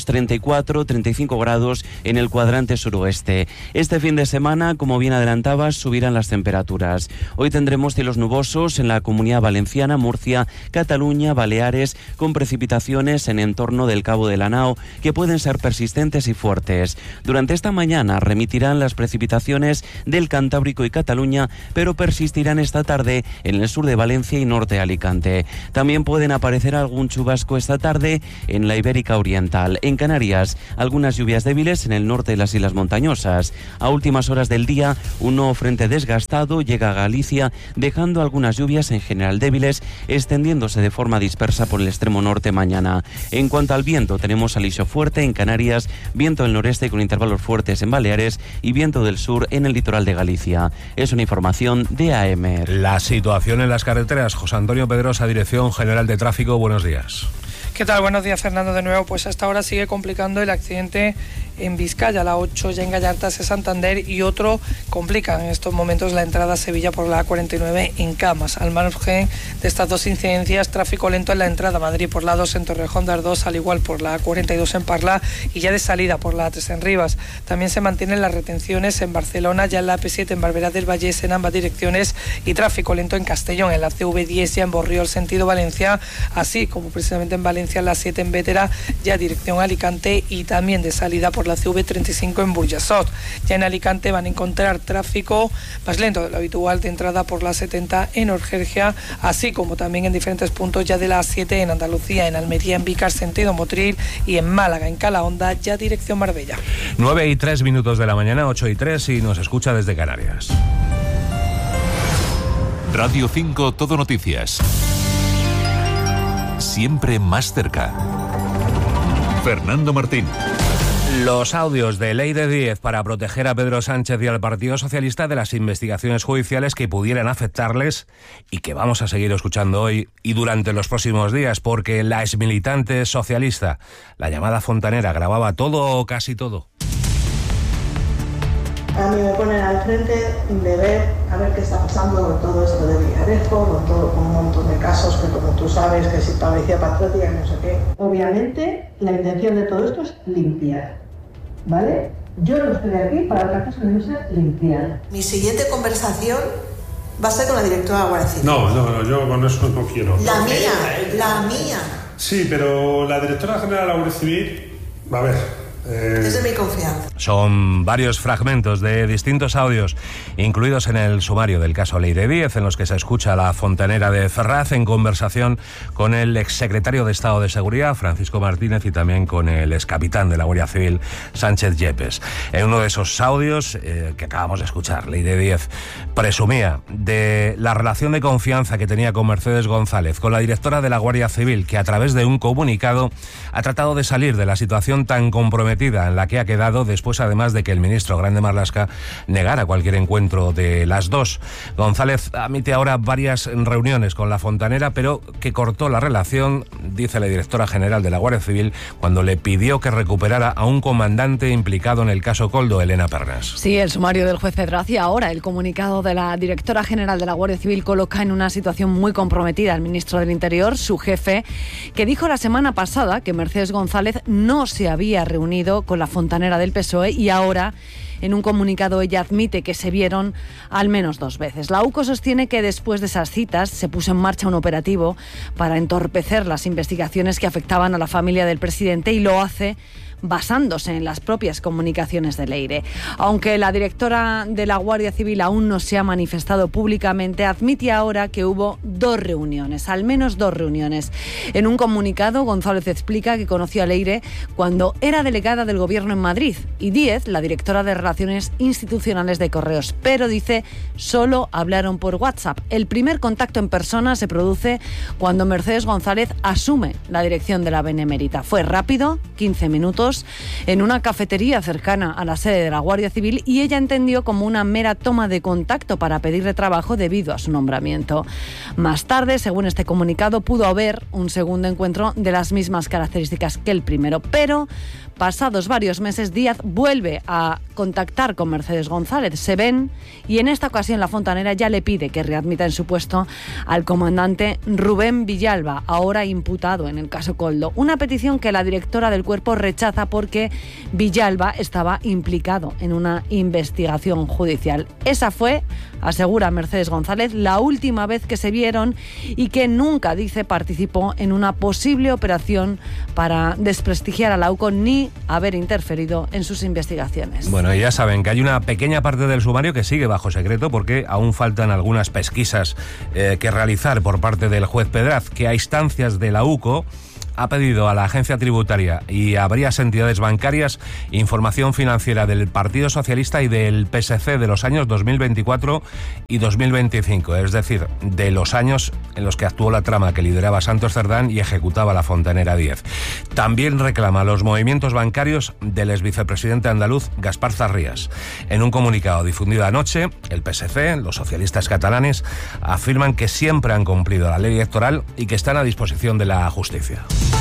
34-35 grados en el cuadrante suroeste. Este fin de semana, como bien adelantabas, subirán las temperaturas. Hoy tendremos cielos nubosos en la Comunidad Valenciana, Murcia, Cataluña, Baleares, con precipitaciones en entorno del Cabo de la Nao que pueden ser persistentes y fuertes. Durante esta mañana remitirán las precipitaciones del Cantábrico y Cataluña, pero persistirán esta tarde en el sur de Valencia y norte de Alicante. También pueden aparecer algún chubasco esta tarde en la Ibérica Oriental. En Canarias, algunas lluvias débiles en el norte de las islas montañosas. A últimas horas del día, un nuevo frente desgastado llega a Galicia, dejando algunas lluvias en general débiles, extendiéndose de forma dispersa por el extremo norte mañana. En cuanto al viento, tenemos alisio fuerte en Canarias, viento del noreste con intervalos fuertes en Baleares y viento del sur en el litoral de Galicia. Es una información de AEMER. La situación en las carreteras. José Antonio Pedrosa, Dirección General de Tráfico, buenos días. ¿Qué tal? Buenos días, Fernando, de nuevo. Pues hasta ahora sigue complicando el accidente en Vizcaya, la 8 ya en Gallartas de Santander, y otro complica en estos momentos la entrada a Sevilla por la A49 en Camas. Al margen de estas dos incidencias, tráfico lento en la entrada a Madrid por la 2 en Torrejón de Ardoz, al igual por la A42 en Parla y ya de salida por la A3 en Rivas. También se mantienen las retenciones en Barcelona, ya en la AP7 en Barberá del Vallés en ambas direcciones, y tráfico lento en Castellón, en la CV10 ya en Borriol sentido Valencia, así como precisamente en Valencia la 7 en Bétera, ya dirección Alicante, y también de salida por la CV35 en Burjassot. Ya en Alicante van a encontrar tráfico más lento de lo habitual de entrada por la 70 en Orgergia, así como también en diferentes puntos ya de la 7 en Andalucía, en Almería, en Vícar sentido Motril, y en Málaga, en Calahonda, ya dirección Marbella. 9:03 de la mañana, 8:03, y nos escucha desde Canarias. Radio 5 Todo Noticias. Siempre más cerca. Fernando Martín. Los audios de Ley de 10 para proteger a Pedro Sánchez y al Partido Socialista de las investigaciones judiciales que pudieran afectarles, y que vamos a seguir escuchando hoy y durante los próximos días, porque la exmilitante socialista, la llamada Fontanera, grababa todo o casi todo. A mí me ponen al frente de ver a ver qué está pasando con todo esto de Villarejo, con un montón de casos que, como tú sabes, que si parecía patriótica, no sé qué. Obviamente, la intención de todo esto es limpiar, ¿vale? Yo no estoy aquí para otra cosa que no sea limpiar. Mi siguiente conversación va a ser con la directora de la Guardia Civil. No, yo con eso no quiero. La mía. Sí, pero la directora general de la Guardia Civil, a ver... Es de mi confianza. Son varios fragmentos de distintos audios incluidos en el sumario del caso Ley de 10, en los que se escucha a la fontanera de Ferraz en conversación con el exsecretario de Estado de Seguridad, Francisco Martínez, y también con el excapitán de la Guardia Civil, Sánchez Yepes. En uno de esos audios que acabamos de escuchar, Ley de 10 presumía de la relación de confianza que tenía con Mercedes González, con la directora de la Guardia Civil, que a través de un comunicado ha tratado de salir de la situación tan comprometida en la que ha quedado, después además de que el ministro Grande Marlaska negara cualquier encuentro de las dos. González admite ahora varias reuniones con la fontanera, pero que cortó la relación, dice la directora general de la Guardia Civil, cuando le pidió que recuperara a un comandante implicado en el caso Coldo, Elena Pernas. Sí, el sumario del juez Pedraz, y ahora el comunicado de la directora general de la Guardia Civil coloca en una situación muy comprometida al ministro del Interior, su jefe, que dijo la semana pasada que Mercedes González no se había reunido con la fontanera del PSOE, y ahora en un comunicado ella admite que se vieron al menos 2 veces. La UCO sostiene que después de esas citas se puso en marcha un operativo para entorpecer las investigaciones que afectaban a la familia del presidente, y lo hace basándose en las propias comunicaciones de Leire. Aunque la directora de la Guardia Civil aún no se ha manifestado públicamente, admite ahora que hubo 2 reuniones, al menos 2 reuniones. En un comunicado, González explica que conoció a Leire cuando era delegada del Gobierno en Madrid, y Díez, la directora de Relaciones Institucionales de Correos, pero dice solo hablaron por WhatsApp. El primer contacto en persona se produce cuando Mercedes González asume la dirección de la Benemérita. Fue rápido, 15 minutos, juntos en una cafetería cercana a la sede de la Guardia Civil y ella entendió como una mera toma de contacto para pedirle trabajo debido a su nombramiento. Más tarde, según este comunicado, pudo haber un segundo encuentro de las mismas características que el primero, pero pasados varios meses, Díaz vuelve a contactar con Mercedes González. Se ven y en esta ocasión la fontanera ya le pide que readmita en su puesto al comandante Rubén Villalba, ahora imputado en el caso Koldo. Una petición que la directora del cuerpo rechaza porque Villalba estaba implicado en una investigación judicial. Esa fue, asegura Mercedes González, la última vez que se vieron y que nunca, dice, participó en una posible operación para desprestigiar a la UCO ni haber interferido en sus investigaciones. Bueno, y ya saben que hay una pequeña parte del sumario que sigue bajo secreto porque aún faltan algunas pesquisas que realizar por parte del juez Pedraz, que a instancias de la UCO ha pedido a la agencia tributaria y a varias entidades bancarias información financiera del Partido Socialista y del PSC de los años 2024 y 2025, es decir, de los años en los que actuó la trama que lideraba Santos Cerdán y ejecutaba la Fontanera 10. También reclama los movimientos bancarios del exvicepresidente andaluz Gaspar Zarrías. En un comunicado difundido anoche, el PSC, los socialistas catalanes, afirman que siempre han cumplido la ley electoral y que están a disposición de la justicia.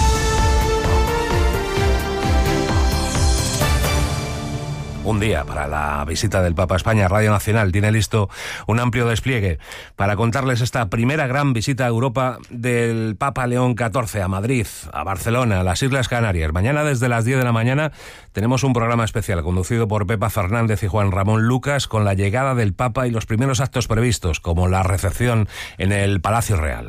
Un día para la visita del Papa a España. Radio Nacional tiene listo un amplio despliegue para contarles esta primera gran visita a Europa del Papa León XIV a Madrid, a Barcelona, a las Islas Canarias. Mañana desde las 10 de la mañana tenemos un programa especial conducido por Pepa Fernández y Juan Ramón Lucas con la llegada del Papa y los primeros actos previstos, como la recepción en el Palacio Real.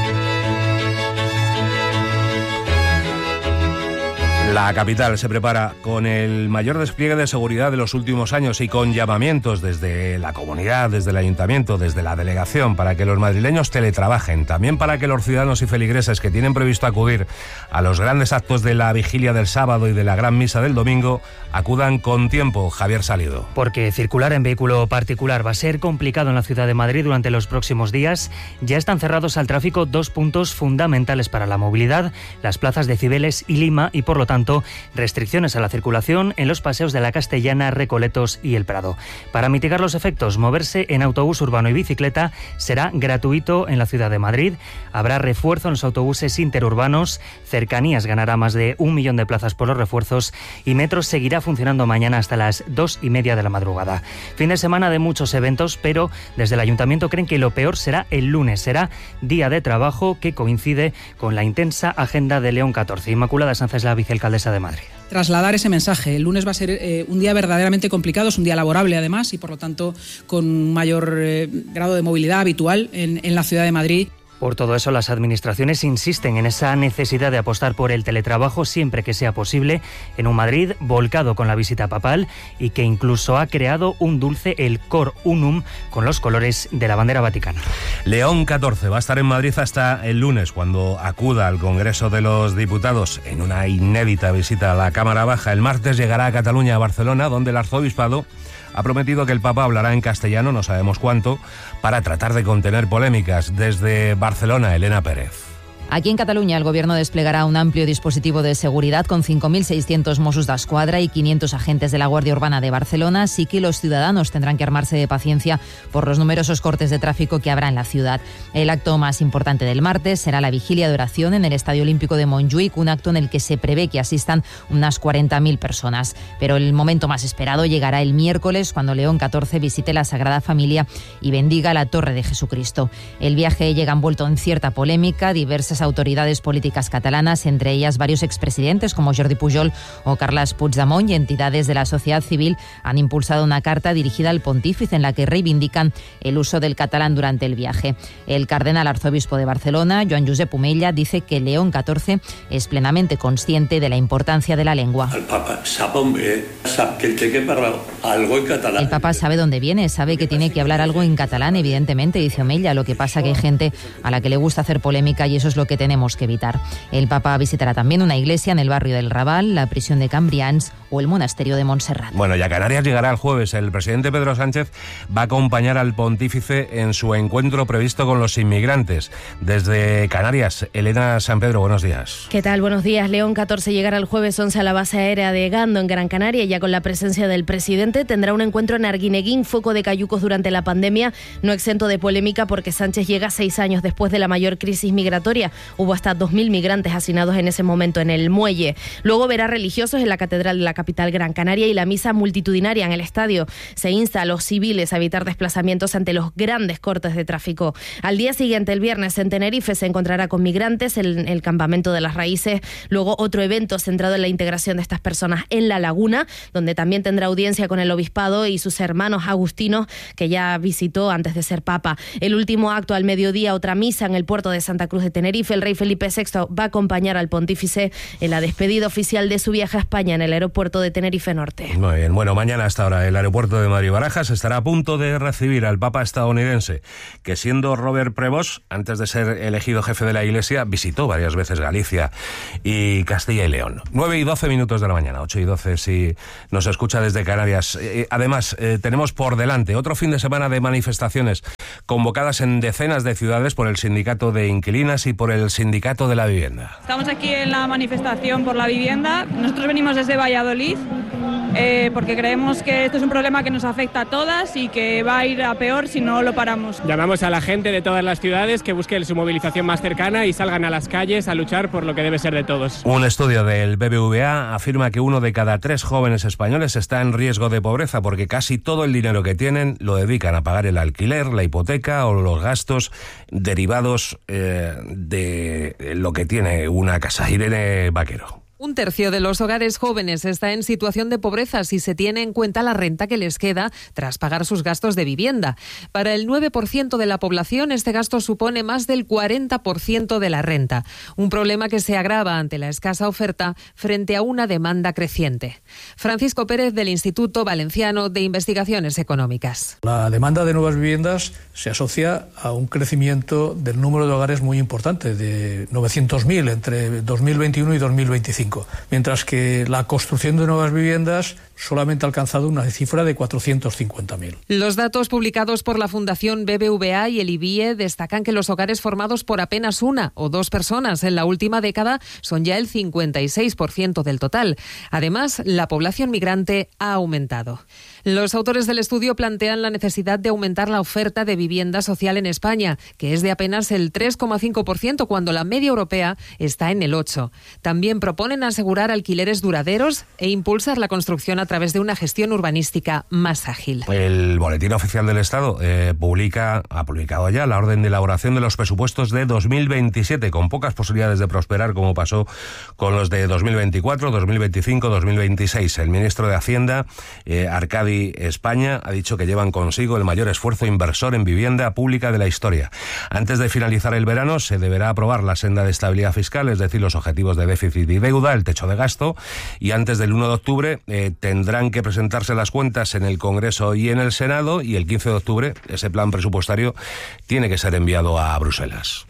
La capital se prepara con el mayor despliegue de seguridad de los últimos años y con llamamientos desde la comunidad, desde el ayuntamiento, desde la delegación, para que los madrileños teletrabajen, también para que los ciudadanos y feligreses que tienen previsto acudir a los grandes actos de la vigilia del sábado y de la gran misa del domingo acudan con tiempo. Javier Salido. Porque circular en vehículo particular va a ser complicado en la ciudad de Madrid durante los próximos días. Ya están cerrados al tráfico dos puntos fundamentales para la movilidad, las plazas de Cibeles y Lima, y por lo tanto restricciones a la circulación en los paseos de la Castellana, Recoletos y El Prado. Para mitigar los efectos, moverse en autobús urbano y bicicleta será gratuito en la ciudad de Madrid. Habrá refuerzo en los autobuses interurbanos. Cercanías ganará más de 1 millón de plazas por los refuerzos y Metro seguirá funcionando mañana hasta las 2:30 de la madrugada. Fin de semana de muchos eventos, pero desde el Ayuntamiento creen que lo peor será el lunes. Será día de trabajo que coincide con la intensa agenda de León XIV. Inmaculada Sanz es la vicealcaldesa de Madrid. Trasladar ese mensaje. El lunes va a ser un día verdaderamente complicado, es un día laborable además y por lo tanto con un mayor grado de movilidad habitual en la ciudad de Madrid. Por todo eso, las administraciones insisten en esa necesidad de apostar por el teletrabajo siempre que sea posible, en un Madrid volcado con la visita papal y que incluso ha creado un dulce, el Cor Unum, con los colores de la bandera vaticana. León XIV va a estar en Madrid hasta el lunes, cuando acuda al Congreso de los Diputados en una inédita visita a la Cámara Baja. El martes llegará a Cataluña, a Barcelona, donde el arzobispado ha prometido que el Papa hablará en castellano, no sabemos cuánto, para tratar de contener polémicas. Desde Barcelona, Elena Pérez. Aquí en Cataluña el Gobierno desplegará un amplio dispositivo de seguridad con 5.600 Mossos d'Esquadra y 500 agentes de la Guardia Urbana de Barcelona, así que los ciudadanos tendrán que armarse de paciencia por los numerosos cortes de tráfico que habrá en la ciudad. El acto más importante del martes será la vigilia de oración en el Estadio Olímpico de Montjuïc, un acto en el que se prevé que asistan unas 40.000 personas. Pero el momento más esperado llegará el miércoles, cuando León XIV visite la Sagrada Familia y bendiga la Torre de Jesucristo. El viaje llega envuelto en cierta polémica. Diversas autoridades políticas catalanas, entre ellas varios expresidentes como Jordi Pujol o Carles Puigdemont, y entidades de la sociedad civil han impulsado una carta dirigida al pontífice en la que reivindican el uso del catalán durante el viaje. El cardenal arzobispo de Barcelona, Joan Josep Omella, dice que León XIV es plenamente consciente de la importancia de la lengua. El Papa sabe que tiene que hablar algo en catalán. El Papa sabe dónde viene, sabe que tiene que hablar algo en catalán, evidentemente, dice Omella. Lo que pasa que hay gente a la que le gusta hacer polémica y eso es lo lo que tenemos que evitar. El Papa visitará también una iglesia en el barrio del Raval, la prisión de Cambrians o el monasterio de Montserrat. Bueno, y a Canarias llegará el jueves. El presidente Pedro Sánchez va a acompañar al pontífice en su encuentro previsto con los inmigrantes. Desde Canarias, Elena San Pedro, buenos días. ¿Qué tal? Buenos días. León 14 llegará el jueves 11 a la base aérea de Gando, en Gran Canaria, ya con la presencia del presidente. Tendrá un encuentro en Arguineguín, foco de cayucos durante la pandemia, no exento de polémica porque Sánchez llega 6 años después de la mayor crisis migratoria. Hubo hasta 2.000 migrantes hacinados en ese momento en el muelle. Luego verá religiosos en la catedral de la capital Gran Canaria y la misa multitudinaria en el estadio. Se insta a los civiles a evitar desplazamientos ante los grandes cortes de tráfico. Al día siguiente, el viernes, en Tenerife, se encontrará con migrantes en el campamento de las Raíces. Luego otro evento centrado en la integración de estas personas en La Laguna, donde también tendrá audiencia con el obispado y sus hermanos agustinos, que ya visitó antes de ser papa. El último acto al mediodía, otra misa en el puerto de Santa Cruz de Tenerife. El rey Felipe VI va a acompañar al pontífice en la despedida oficial de su viaje a España en el aeropuerto de Tenerife Norte. Muy bien, bueno, mañana hasta ahora el aeropuerto de Madrid-Barajas estará a punto de recibir al Papa estadounidense, que siendo Robert Prevost, antes de ser elegido jefe de la Iglesia, visitó varias veces Galicia y Castilla y León. 9:12 de la mañana, 8:12 si nos escucha desde Canarias. Además, tenemos por delante otro fin de semana de manifestaciones convocadas en decenas de ciudades por el Sindicato de Inquilinas y por el Sindicato de la Vivienda. Estamos aquí en la manifestación por la vivienda. Nosotros venimos desde Valladolid porque creemos que esto es un problema que nos afecta a todas y que va a ir a peor si no lo paramos. Llamamos a la gente de todas las ciudades que busquen su movilización más cercana y salgan a las calles a luchar por lo que debe ser de todos. Un estudio del BBVA afirma que 1 de cada 3 jóvenes españoles está en riesgo de pobreza porque casi todo el dinero que tienen lo dedican a pagar el alquiler, la hipoteca o los gastos derivados de lo que tiene una casa. Irene Vaquero. 1/3 de los hogares jóvenes está en situación de pobreza si se tiene en cuenta la renta que les queda tras pagar sus gastos de vivienda. Para el 9% de la población, este gasto supone más del 40% de la renta. Un problema que se agrava ante la escasa oferta frente a una demanda creciente. Francisco Pérez, del Instituto Valenciano de Investigaciones Económicas. La demanda de nuevas viviendas se asocia a un crecimiento del número de hogares muy importante, de 900.000 entre 2021 y 2025. Mientras que la construcción de nuevas viviendas solamente ha alcanzado una cifra de 450.000. Los datos publicados por la Fundación BBVA y el IBIE destacan que los hogares formados por apenas 1 o 2 personas en la última década son ya el 56% del total. Además, la población migrante ha aumentado. Los autores del estudio plantean la necesidad de aumentar la oferta de vivienda social en España, que es de apenas el 3,5% cuando la media europea está en el 8%. También proponen asegurar alquileres duraderos e impulsar la construcción a través de una gestión urbanística más ágil. El Boletín Oficial del Estado ha publicado ya la orden de elaboración de los presupuestos de 2027, con pocas posibilidades de prosperar, como pasó con los de 2024, 2025, 2026. El ministro de Hacienda, Arcadi España, ha dicho que llevan consigo el mayor esfuerzo inversor en vivienda pública de la historia. Antes de finalizar el verano, se deberá aprobar la senda de estabilidad fiscal, es decir, los objetivos de déficit y deuda, el techo de gasto, y antes del 1 de octubre tendrán que presentarse las cuentas en el Congreso y en el Senado, y el 15 de octubre ese plan presupuestario tiene que ser enviado a Bruselas.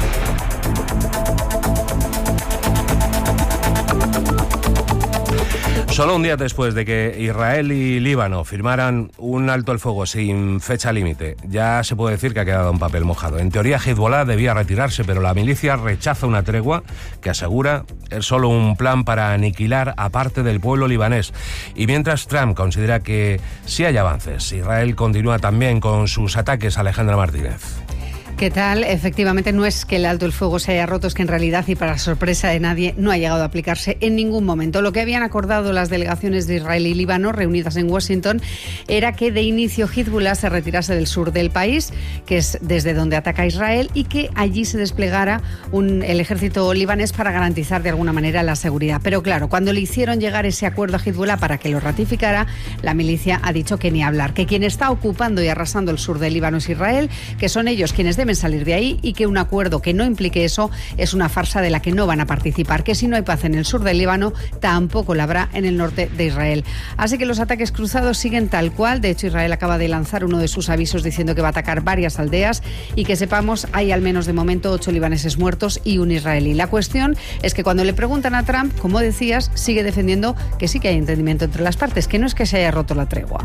Solo un día después de que Israel y Líbano firmaran un alto el fuego sin fecha límite, ya se puede decir que ha quedado en papel mojado. En teoría, Hezbollah debía retirarse, pero la milicia rechaza una tregua que asegura es solo un plan para aniquilar a parte del pueblo libanés. Y mientras Trump considera que sí hay avances, Israel continúa también con sus ataques. Alejandra Martínez. ¿Qué tal? Efectivamente, no es que el alto el fuego se haya roto, es que en realidad, y para sorpresa de nadie, no ha llegado a aplicarse en ningún momento. Lo que habían acordado las delegaciones de Israel y Líbano reunidas en Washington era que de inicio Hezbollah se retirase del sur del país, que es desde donde ataca Israel, y que allí se desplegara el ejército libanés para garantizar de alguna manera la seguridad. Pero claro, cuando le hicieron llegar ese acuerdo a Hezbollah para que lo ratificara, la milicia ha dicho que ni hablar, que quien está ocupando y arrasando el sur del Líbano es Israel, que son ellos quienes deben temen salir de ahí y que un acuerdo que no implique eso es una farsa de la que no van a participar, que si no hay paz en el sur del Líbano, tampoco la habrá en el norte de Israel. Así que los ataques cruzados siguen tal cual. De hecho, Israel acaba de lanzar uno de sus avisos diciendo que va a atacar varias aldeas y que sepamos, hay al menos de momento 8 libaneses muertos y un israelí. La cuestión es que cuando le preguntan a Trump, como decías, sigue defendiendo que sí que hay entendimiento entre las partes, que no es que se haya roto la tregua.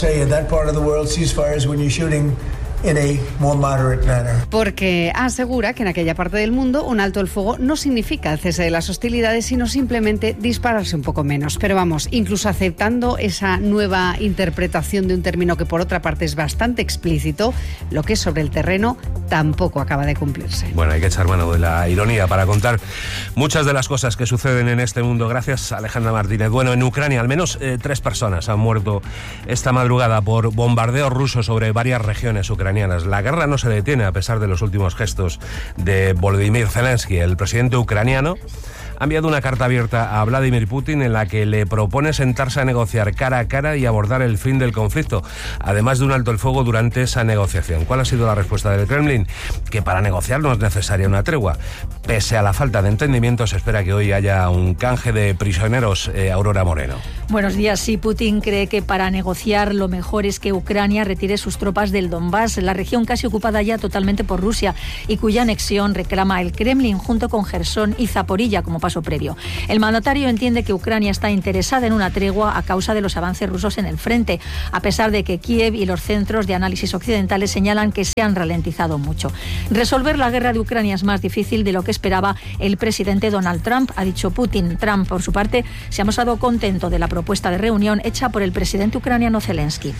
Porque asegura que en aquella parte del mundo un alto el fuego no significa el cese de las hostilidades, sino simplemente dispararse un poco menos. Pero vamos, incluso aceptando esa nueva interpretación de un término que por otra parte es bastante explícito, lo que es sobre el terreno tampoco acaba de cumplirse. Bueno, hay que echar mano de la ironía para contar muchas de las cosas que suceden en este mundo. Gracias, Alejandra Martínez. Bueno, en Ucrania al menos 3 personas han muerto esta madrugada por bombardeos rusos sobre varias regiones ucranianas. La guerra no se detiene a pesar de los últimos gestos de Volodymyr Zelensky. El presidente ucraniano ha enviado una carta abierta a Vladimir Putin en la que le propone sentarse a negociar cara a cara y abordar el fin del conflicto, además de un alto el fuego durante esa negociación. ¿Cuál ha sido la respuesta del Kremlin? Que para negociar no es necesaria una tregua. Pese a la falta de entendimiento, se espera que hoy haya un canje de prisioneros. Aurora Moreno. Buenos días. Sí, Putin cree que para negociar lo mejor es que Ucrania retire sus tropas del Donbass, la región casi ocupada ya totalmente por Rusia y cuya anexión reclama el Kremlin junto con Jersón y Zaporilla como paso previo. El mandatario entiende que Ucrania está interesada en una tregua a causa de los avances rusos en el frente, a pesar de que Kiev y los centros de análisis occidentales señalan que se han ralentizado mucho. Resolver la guerra de Ucrania es más difícil de lo que esperaba el presidente Donald Trump, ha dicho Putin. Trump, por su parte, se ha mostrado contento de la propuesta de reunión hecha por el presidente ucraniano Zelensky.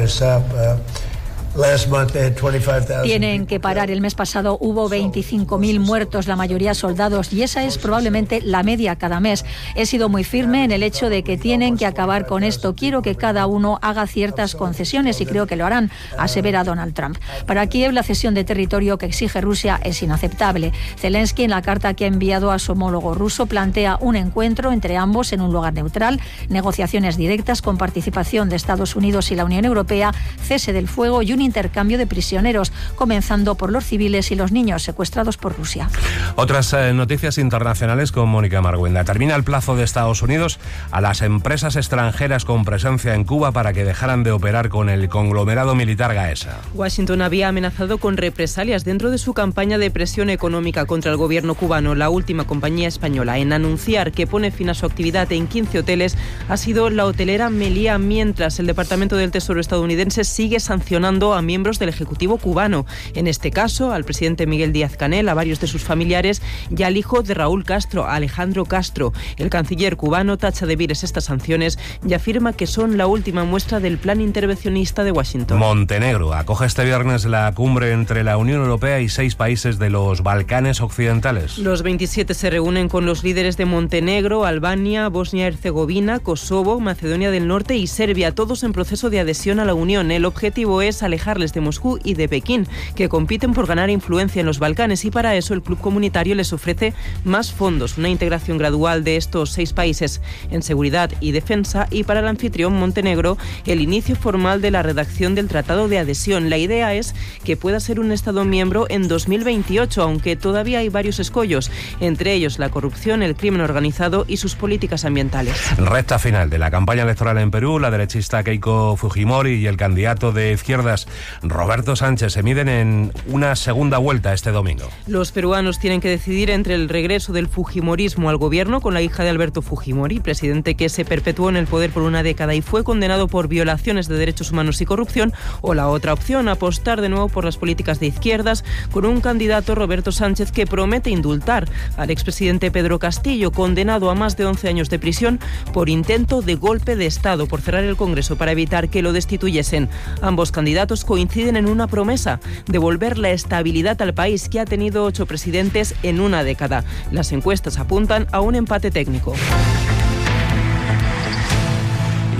Tienen que parar. El mes pasado hubo 25.000 muertos, la mayoría soldados, y esa es probablemente la media cada mes. He sido muy firme en el hecho de que tienen que acabar con esto. Quiero que cada uno haga ciertas concesiones y creo que lo harán, asevera Donald Trump. Para Kiev, la cesión de territorio que exige Rusia es inaceptable. Zelensky, en la carta que ha enviado a su homólogo ruso, plantea un encuentro entre ambos en un lugar neutral, negociaciones directas con participación de Estados Unidos y la Unión Europea, cese del fuego y un intercambio de prisioneros, comenzando por los civiles y los niños secuestrados por Rusia. Otras noticias internacionales con Mónica Marguenda. Termina el plazo de Estados Unidos a las empresas extranjeras con presencia en Cuba para que dejaran de operar con el conglomerado militar Gaesa. Washington había amenazado con represalias dentro de su campaña de presión económica contra el gobierno cubano. La última compañía española en anunciar que pone fin a su actividad en 15 hoteles ha sido la hotelera Meliá, mientras el Departamento del Tesoro estadounidense sigue sancionando a miembros del Ejecutivo cubano. En este caso, al presidente Miguel Díaz-Canel, a varios de sus familiares y al hijo de Raúl Castro, Alejandro Castro. El canciller cubano tacha de viles estas sanciones y afirma que son la última muestra del plan intervencionista de Washington. Montenegro acoge este viernes la cumbre entre la Unión Europea y 6 países de los Balcanes occidentales. Los 27 se reúnen con los líderes de Montenegro, Albania, Bosnia-Herzegovina, Kosovo, Macedonia del Norte y Serbia, todos en proceso de adhesión a la Unión. El objetivo es alejarles de Moscú y de Pekín, que compiten por ganar influencia en los Balcanes, y para eso el club comunitario les ofrece más fondos, una integración gradual de estos 6 países en seguridad y defensa, y para el anfitrión Montenegro el inicio formal de la redacción del Tratado de Adhesión. La idea es que pueda ser un Estado miembro en 2028, aunque todavía hay varios escollos, entre ellos la corrupción, el crimen organizado y sus políticas ambientales. Recta final de la campaña electoral en Perú, la derechista Keiko Fujimori y el candidato de izquierdas Roberto Sánchez se miden en una segunda vuelta este domingo. Los peruanos tienen que decidir entre el regreso del fujimorismo al gobierno con la hija de Alberto Fujimori, presidente que se perpetuó en el poder por una década y fue condenado por violaciones de derechos humanos y corrupción, o la otra opción, apostar de nuevo por las políticas de izquierdas con un candidato, Roberto Sánchez, que promete indultar al expresidente Pedro Castillo, condenado a más de 11 años de prisión por intento de golpe de Estado, por cerrar el Congreso para evitar que lo destituyesen. Ambos candidatos coinciden en una promesa: devolver la estabilidad al país, que ha tenido 8 presidentes en una década. Las encuestas apuntan a un empate técnico.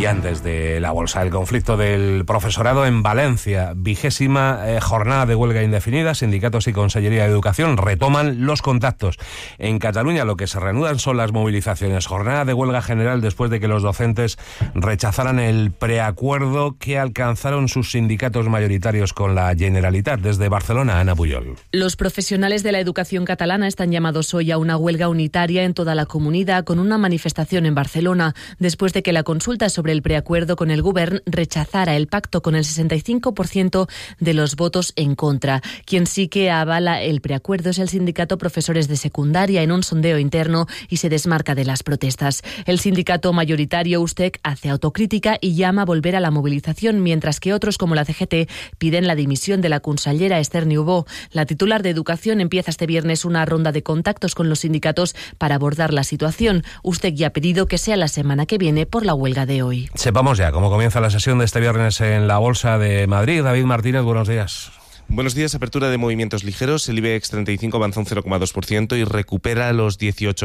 Y antes de la bolsa, el conflicto del profesorado en Valencia, 20ª jornada de huelga indefinida. Sindicatos y Consellería de Educación retoman los contactos. En Cataluña lo que se reanudan son las movilizaciones. Jornada de huelga general después de que los docentes rechazaran el preacuerdo que alcanzaron sus sindicatos mayoritarios con la Generalitat. Desde Barcelona, Ana Puyol. Los profesionales de la educación catalana están llamados hoy a una huelga unitaria en toda la comunidad, con una manifestación en Barcelona, después de que la consulta sobre el preacuerdo con el Govern rechazara el pacto con el 65% de los votos en contra. Quien sí que avala el preacuerdo es el sindicato Profesores de Secundaria en un sondeo interno y se desmarca de las protestas. El sindicato mayoritario USTEC hace autocrítica y llama a volver a la movilización, mientras que otros como la CGT piden la dimisión de la consellera Esther Niubó. La titular de Educación empieza este viernes una ronda de contactos con los sindicatos para abordar la situación. USTEC ya ha pedido que sea la semana que viene por la huelga de hoy. Sepamos ya cómo comienza la sesión de este viernes en la Bolsa de Madrid. David Martínez, buenos días. Buenos días. Apertura de movimientos ligeros. El IBEX 35 avanza un 0,2% y recupera los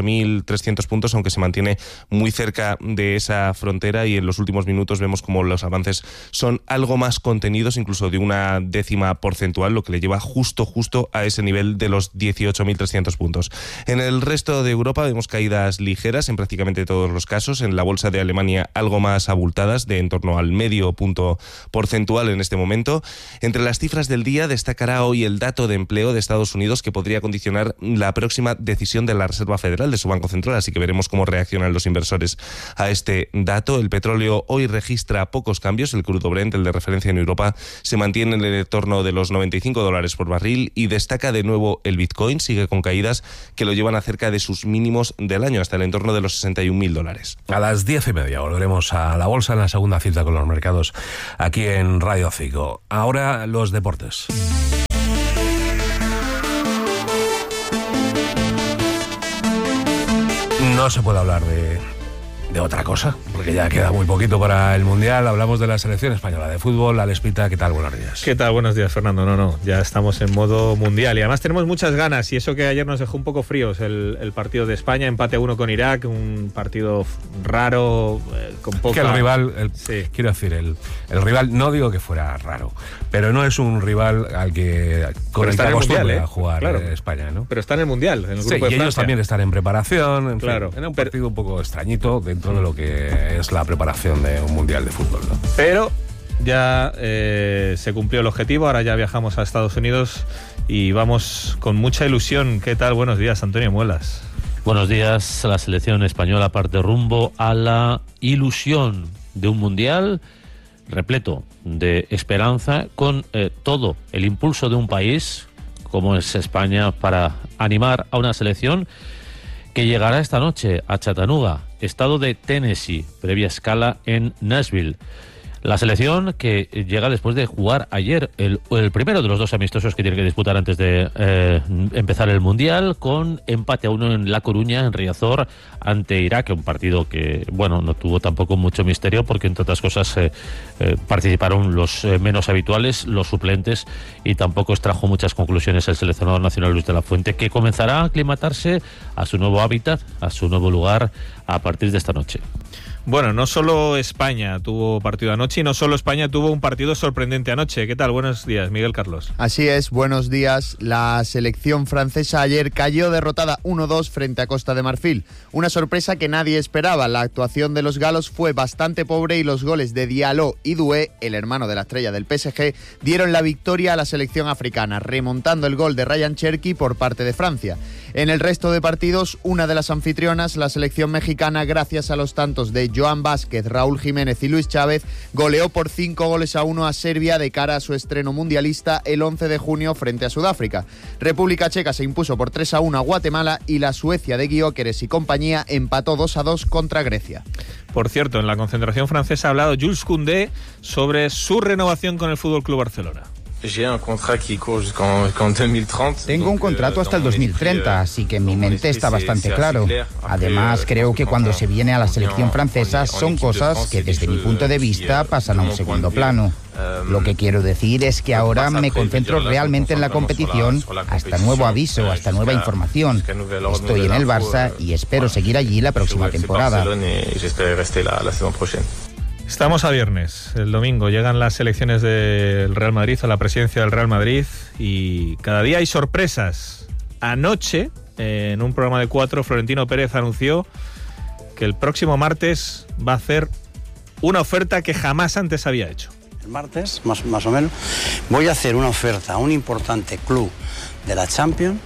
18.300 puntos, aunque se mantiene muy cerca de esa frontera, y en los últimos minutos vemos como los avances son algo más contenidos, incluso de una décima porcentual, lo que le lleva justo a ese nivel de los 18.300 puntos. En el resto de Europa vemos caídas ligeras en prácticamente todos los casos. En la bolsa de Alemania algo más abultadas, de en torno al medio punto porcentual en este momento. Entre las cifras del día destacará hoy el dato de empleo de Estados Unidos, que podría condicionar la próxima decisión de la Reserva Federal, de su Banco Central, así que veremos cómo reaccionan los inversores a este dato. El petróleo hoy registra pocos cambios. El crudo Brent, el de referencia en Europa, se mantiene en el entorno de los $95 por barril, y destaca de nuevo el Bitcoin. Sigue con caídas que lo llevan a cerca de sus mínimos del año, hasta el entorno de los $61.000. A las 10:30 volveremos a la bolsa en la segunda cita con los mercados aquí en Radio 5. Ahora los deportes. No se puede hablar de otra cosa, porque ya queda muy poquito para el Mundial. Hablamos de la selección española de fútbol. Alex Pita, ¿qué tal? Buenos días. ¿Qué tal? Buenos días, Fernando. No, ya estamos en modo Mundial y además tenemos muchas ganas, y eso que ayer nos dejó un poco fríos el partido de España, empate a 1 con Irak, un partido raro, con poca... Que el rival, quiero decir, el rival, no digo que fuera raro, pero no es un rival al que con el que acostumbra a jugar España, ¿no? Pero está en el Mundial, en el grupo de y Francia. ellos también están en preparación, en claro. Fin, era un partido un poco extrañito dentro de lo que es la preparación de un Mundial de fútbol, ¿no? Pero ya se cumplió el objetivo. Ahora ya viajamos a Estados Unidos y vamos con mucha ilusión. ¿Qué tal? Buenos días, Antonio Muelas. Buenos días. La selección española parte rumbo a la ilusión de un Mundial repleto de esperanza, con todo el impulso de un país como es España para animar a una selección que llegará esta noche a Chattanooga, estado de Tennessee, previa escala en Nashville. La selección que llega después de jugar ayer el primero de los dos amistosos que tiene que disputar antes de empezar el Mundial, con empate a 1 en La Coruña, en Riazor, ante Irak, un partido que, bueno, no tuvo tampoco mucho misterio, porque entre otras cosas participaron los menos habituales, los suplentes, y tampoco extrajo muchas conclusiones el seleccionador nacional Luis de la Fuente, que comenzará a aclimatarse a su nuevo hábitat, a su nuevo lugar, a partir de esta noche. Bueno, no solo España tuvo partido anoche y no solo España tuvo un partido sorprendente anoche. ¿Qué tal? Buenos días, Miguel Carlos. Así es, buenos días. La selección francesa ayer cayó derrotada 1-2 frente a Costa de Marfil. Una sorpresa que nadie esperaba. La actuación de los galos fue bastante pobre y los goles de Diallo y Doué, el hermano de la estrella del PSG, dieron la victoria a la selección africana, remontando el gol de Ryan Cherki por parte de Francia. En el resto de partidos, una de las anfitrionas, la selección mexicana, gracias a los tantos de Joan Vázquez, Raúl Jiménez y Luis Chávez, goleó por 5-1 a Serbia de cara a su estreno mundialista el 11 de junio frente a Sudáfrica. República Checa se impuso por 3-1 a Guatemala y la Suecia de Gyökeres y compañía empató 2-2 contra Grecia. Por cierto, en la concentración francesa ha hablado Jules Koundé sobre su renovación con el FC Barcelona. Tengo un contrato hasta el 2030, así que en mi mente está bastante claro. Además, creo que cuando se viene a la selección francesa son cosas que desde mi punto de vista pasan a un segundo plano. Lo que quiero decir es que ahora me concentro realmente en la competición, hasta nuevo aviso, hasta nueva información. Estoy en el Barça y espero seguir allí la próxima temporada. Estamos a viernes, el domingo llegan las elecciones del Real Madrid, a la presidencia del Real Madrid, y cada día hay sorpresas. Anoche, en un programa de 4, Florentino Pérez anunció que el próximo martes va a hacer una oferta que jamás antes había hecho. El martes, más o menos, voy a hacer una oferta a un importante club de la Champions,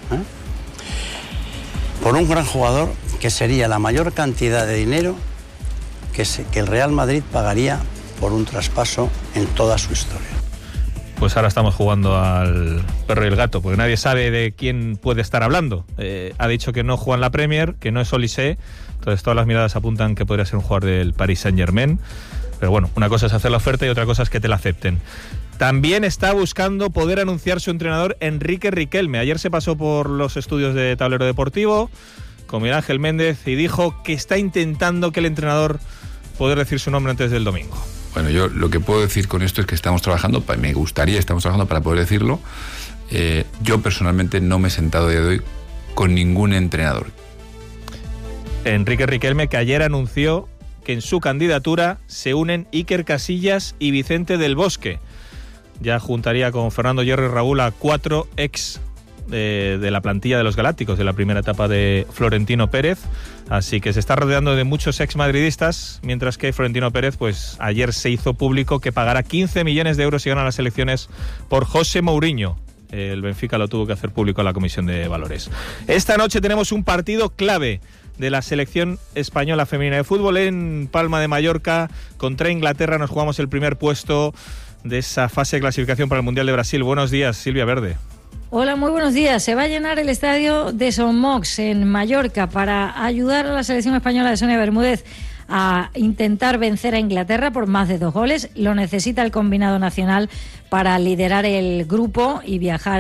por un gran jugador que sería la mayor cantidad de dinero que el Real Madrid pagaría por un traspaso en toda su historia. Pues ahora estamos jugando al perro y el gato, porque nadie sabe de quién puede estar hablando. Ha dicho que no juega en la Premier, que no es Olise, entonces todas las miradas apuntan que podría ser un jugador del Paris Saint-Germain. Pero bueno, una cosa es hacer la oferta y otra cosa es que te la acepten. También está buscando poder anunciar su entrenador Enrique Riquelme. Ayer se pasó por los estudios de Tablero Deportivo con Miguel Ángel Méndez y dijo que está intentando que el entrenador poder decir su nombre antes del domingo. Bueno, yo lo que puedo decir con esto es que estamos trabajando para poder decirlo. Yo personalmente no me he sentado a día de hoy con ningún entrenador. Enrique Riquelme, que ayer anunció que en su candidatura se unen Iker Casillas y Vicente del Bosque. Ya juntaría con Fernando Hierro y Raúl a 4 ex de la plantilla de los Galácticos de la primera etapa de Florentino Pérez, así que se está rodeando de muchos ex madridistas, mientras que Florentino Pérez pues ayer se hizo público que pagará 15 millones de euros si ganan las elecciones por José Mourinho. El Benfica lo tuvo que hacer público a la Comisión de Valores. Esta noche tenemos un partido clave de la selección española femenina de fútbol en Palma de Mallorca contra Inglaterra. Nos jugamos el primer puesto de esa fase de clasificación para el Mundial de Brasil. Buenos días, Silvia Verde. Hola, muy buenos días. Se va a llenar el estadio de Son Mox en Mallorca para ayudar a la selección española de Sonia Bermúdez a intentar vencer a Inglaterra por más de 2 goles. Lo necesita el combinado nacional para liderar el grupo y viajar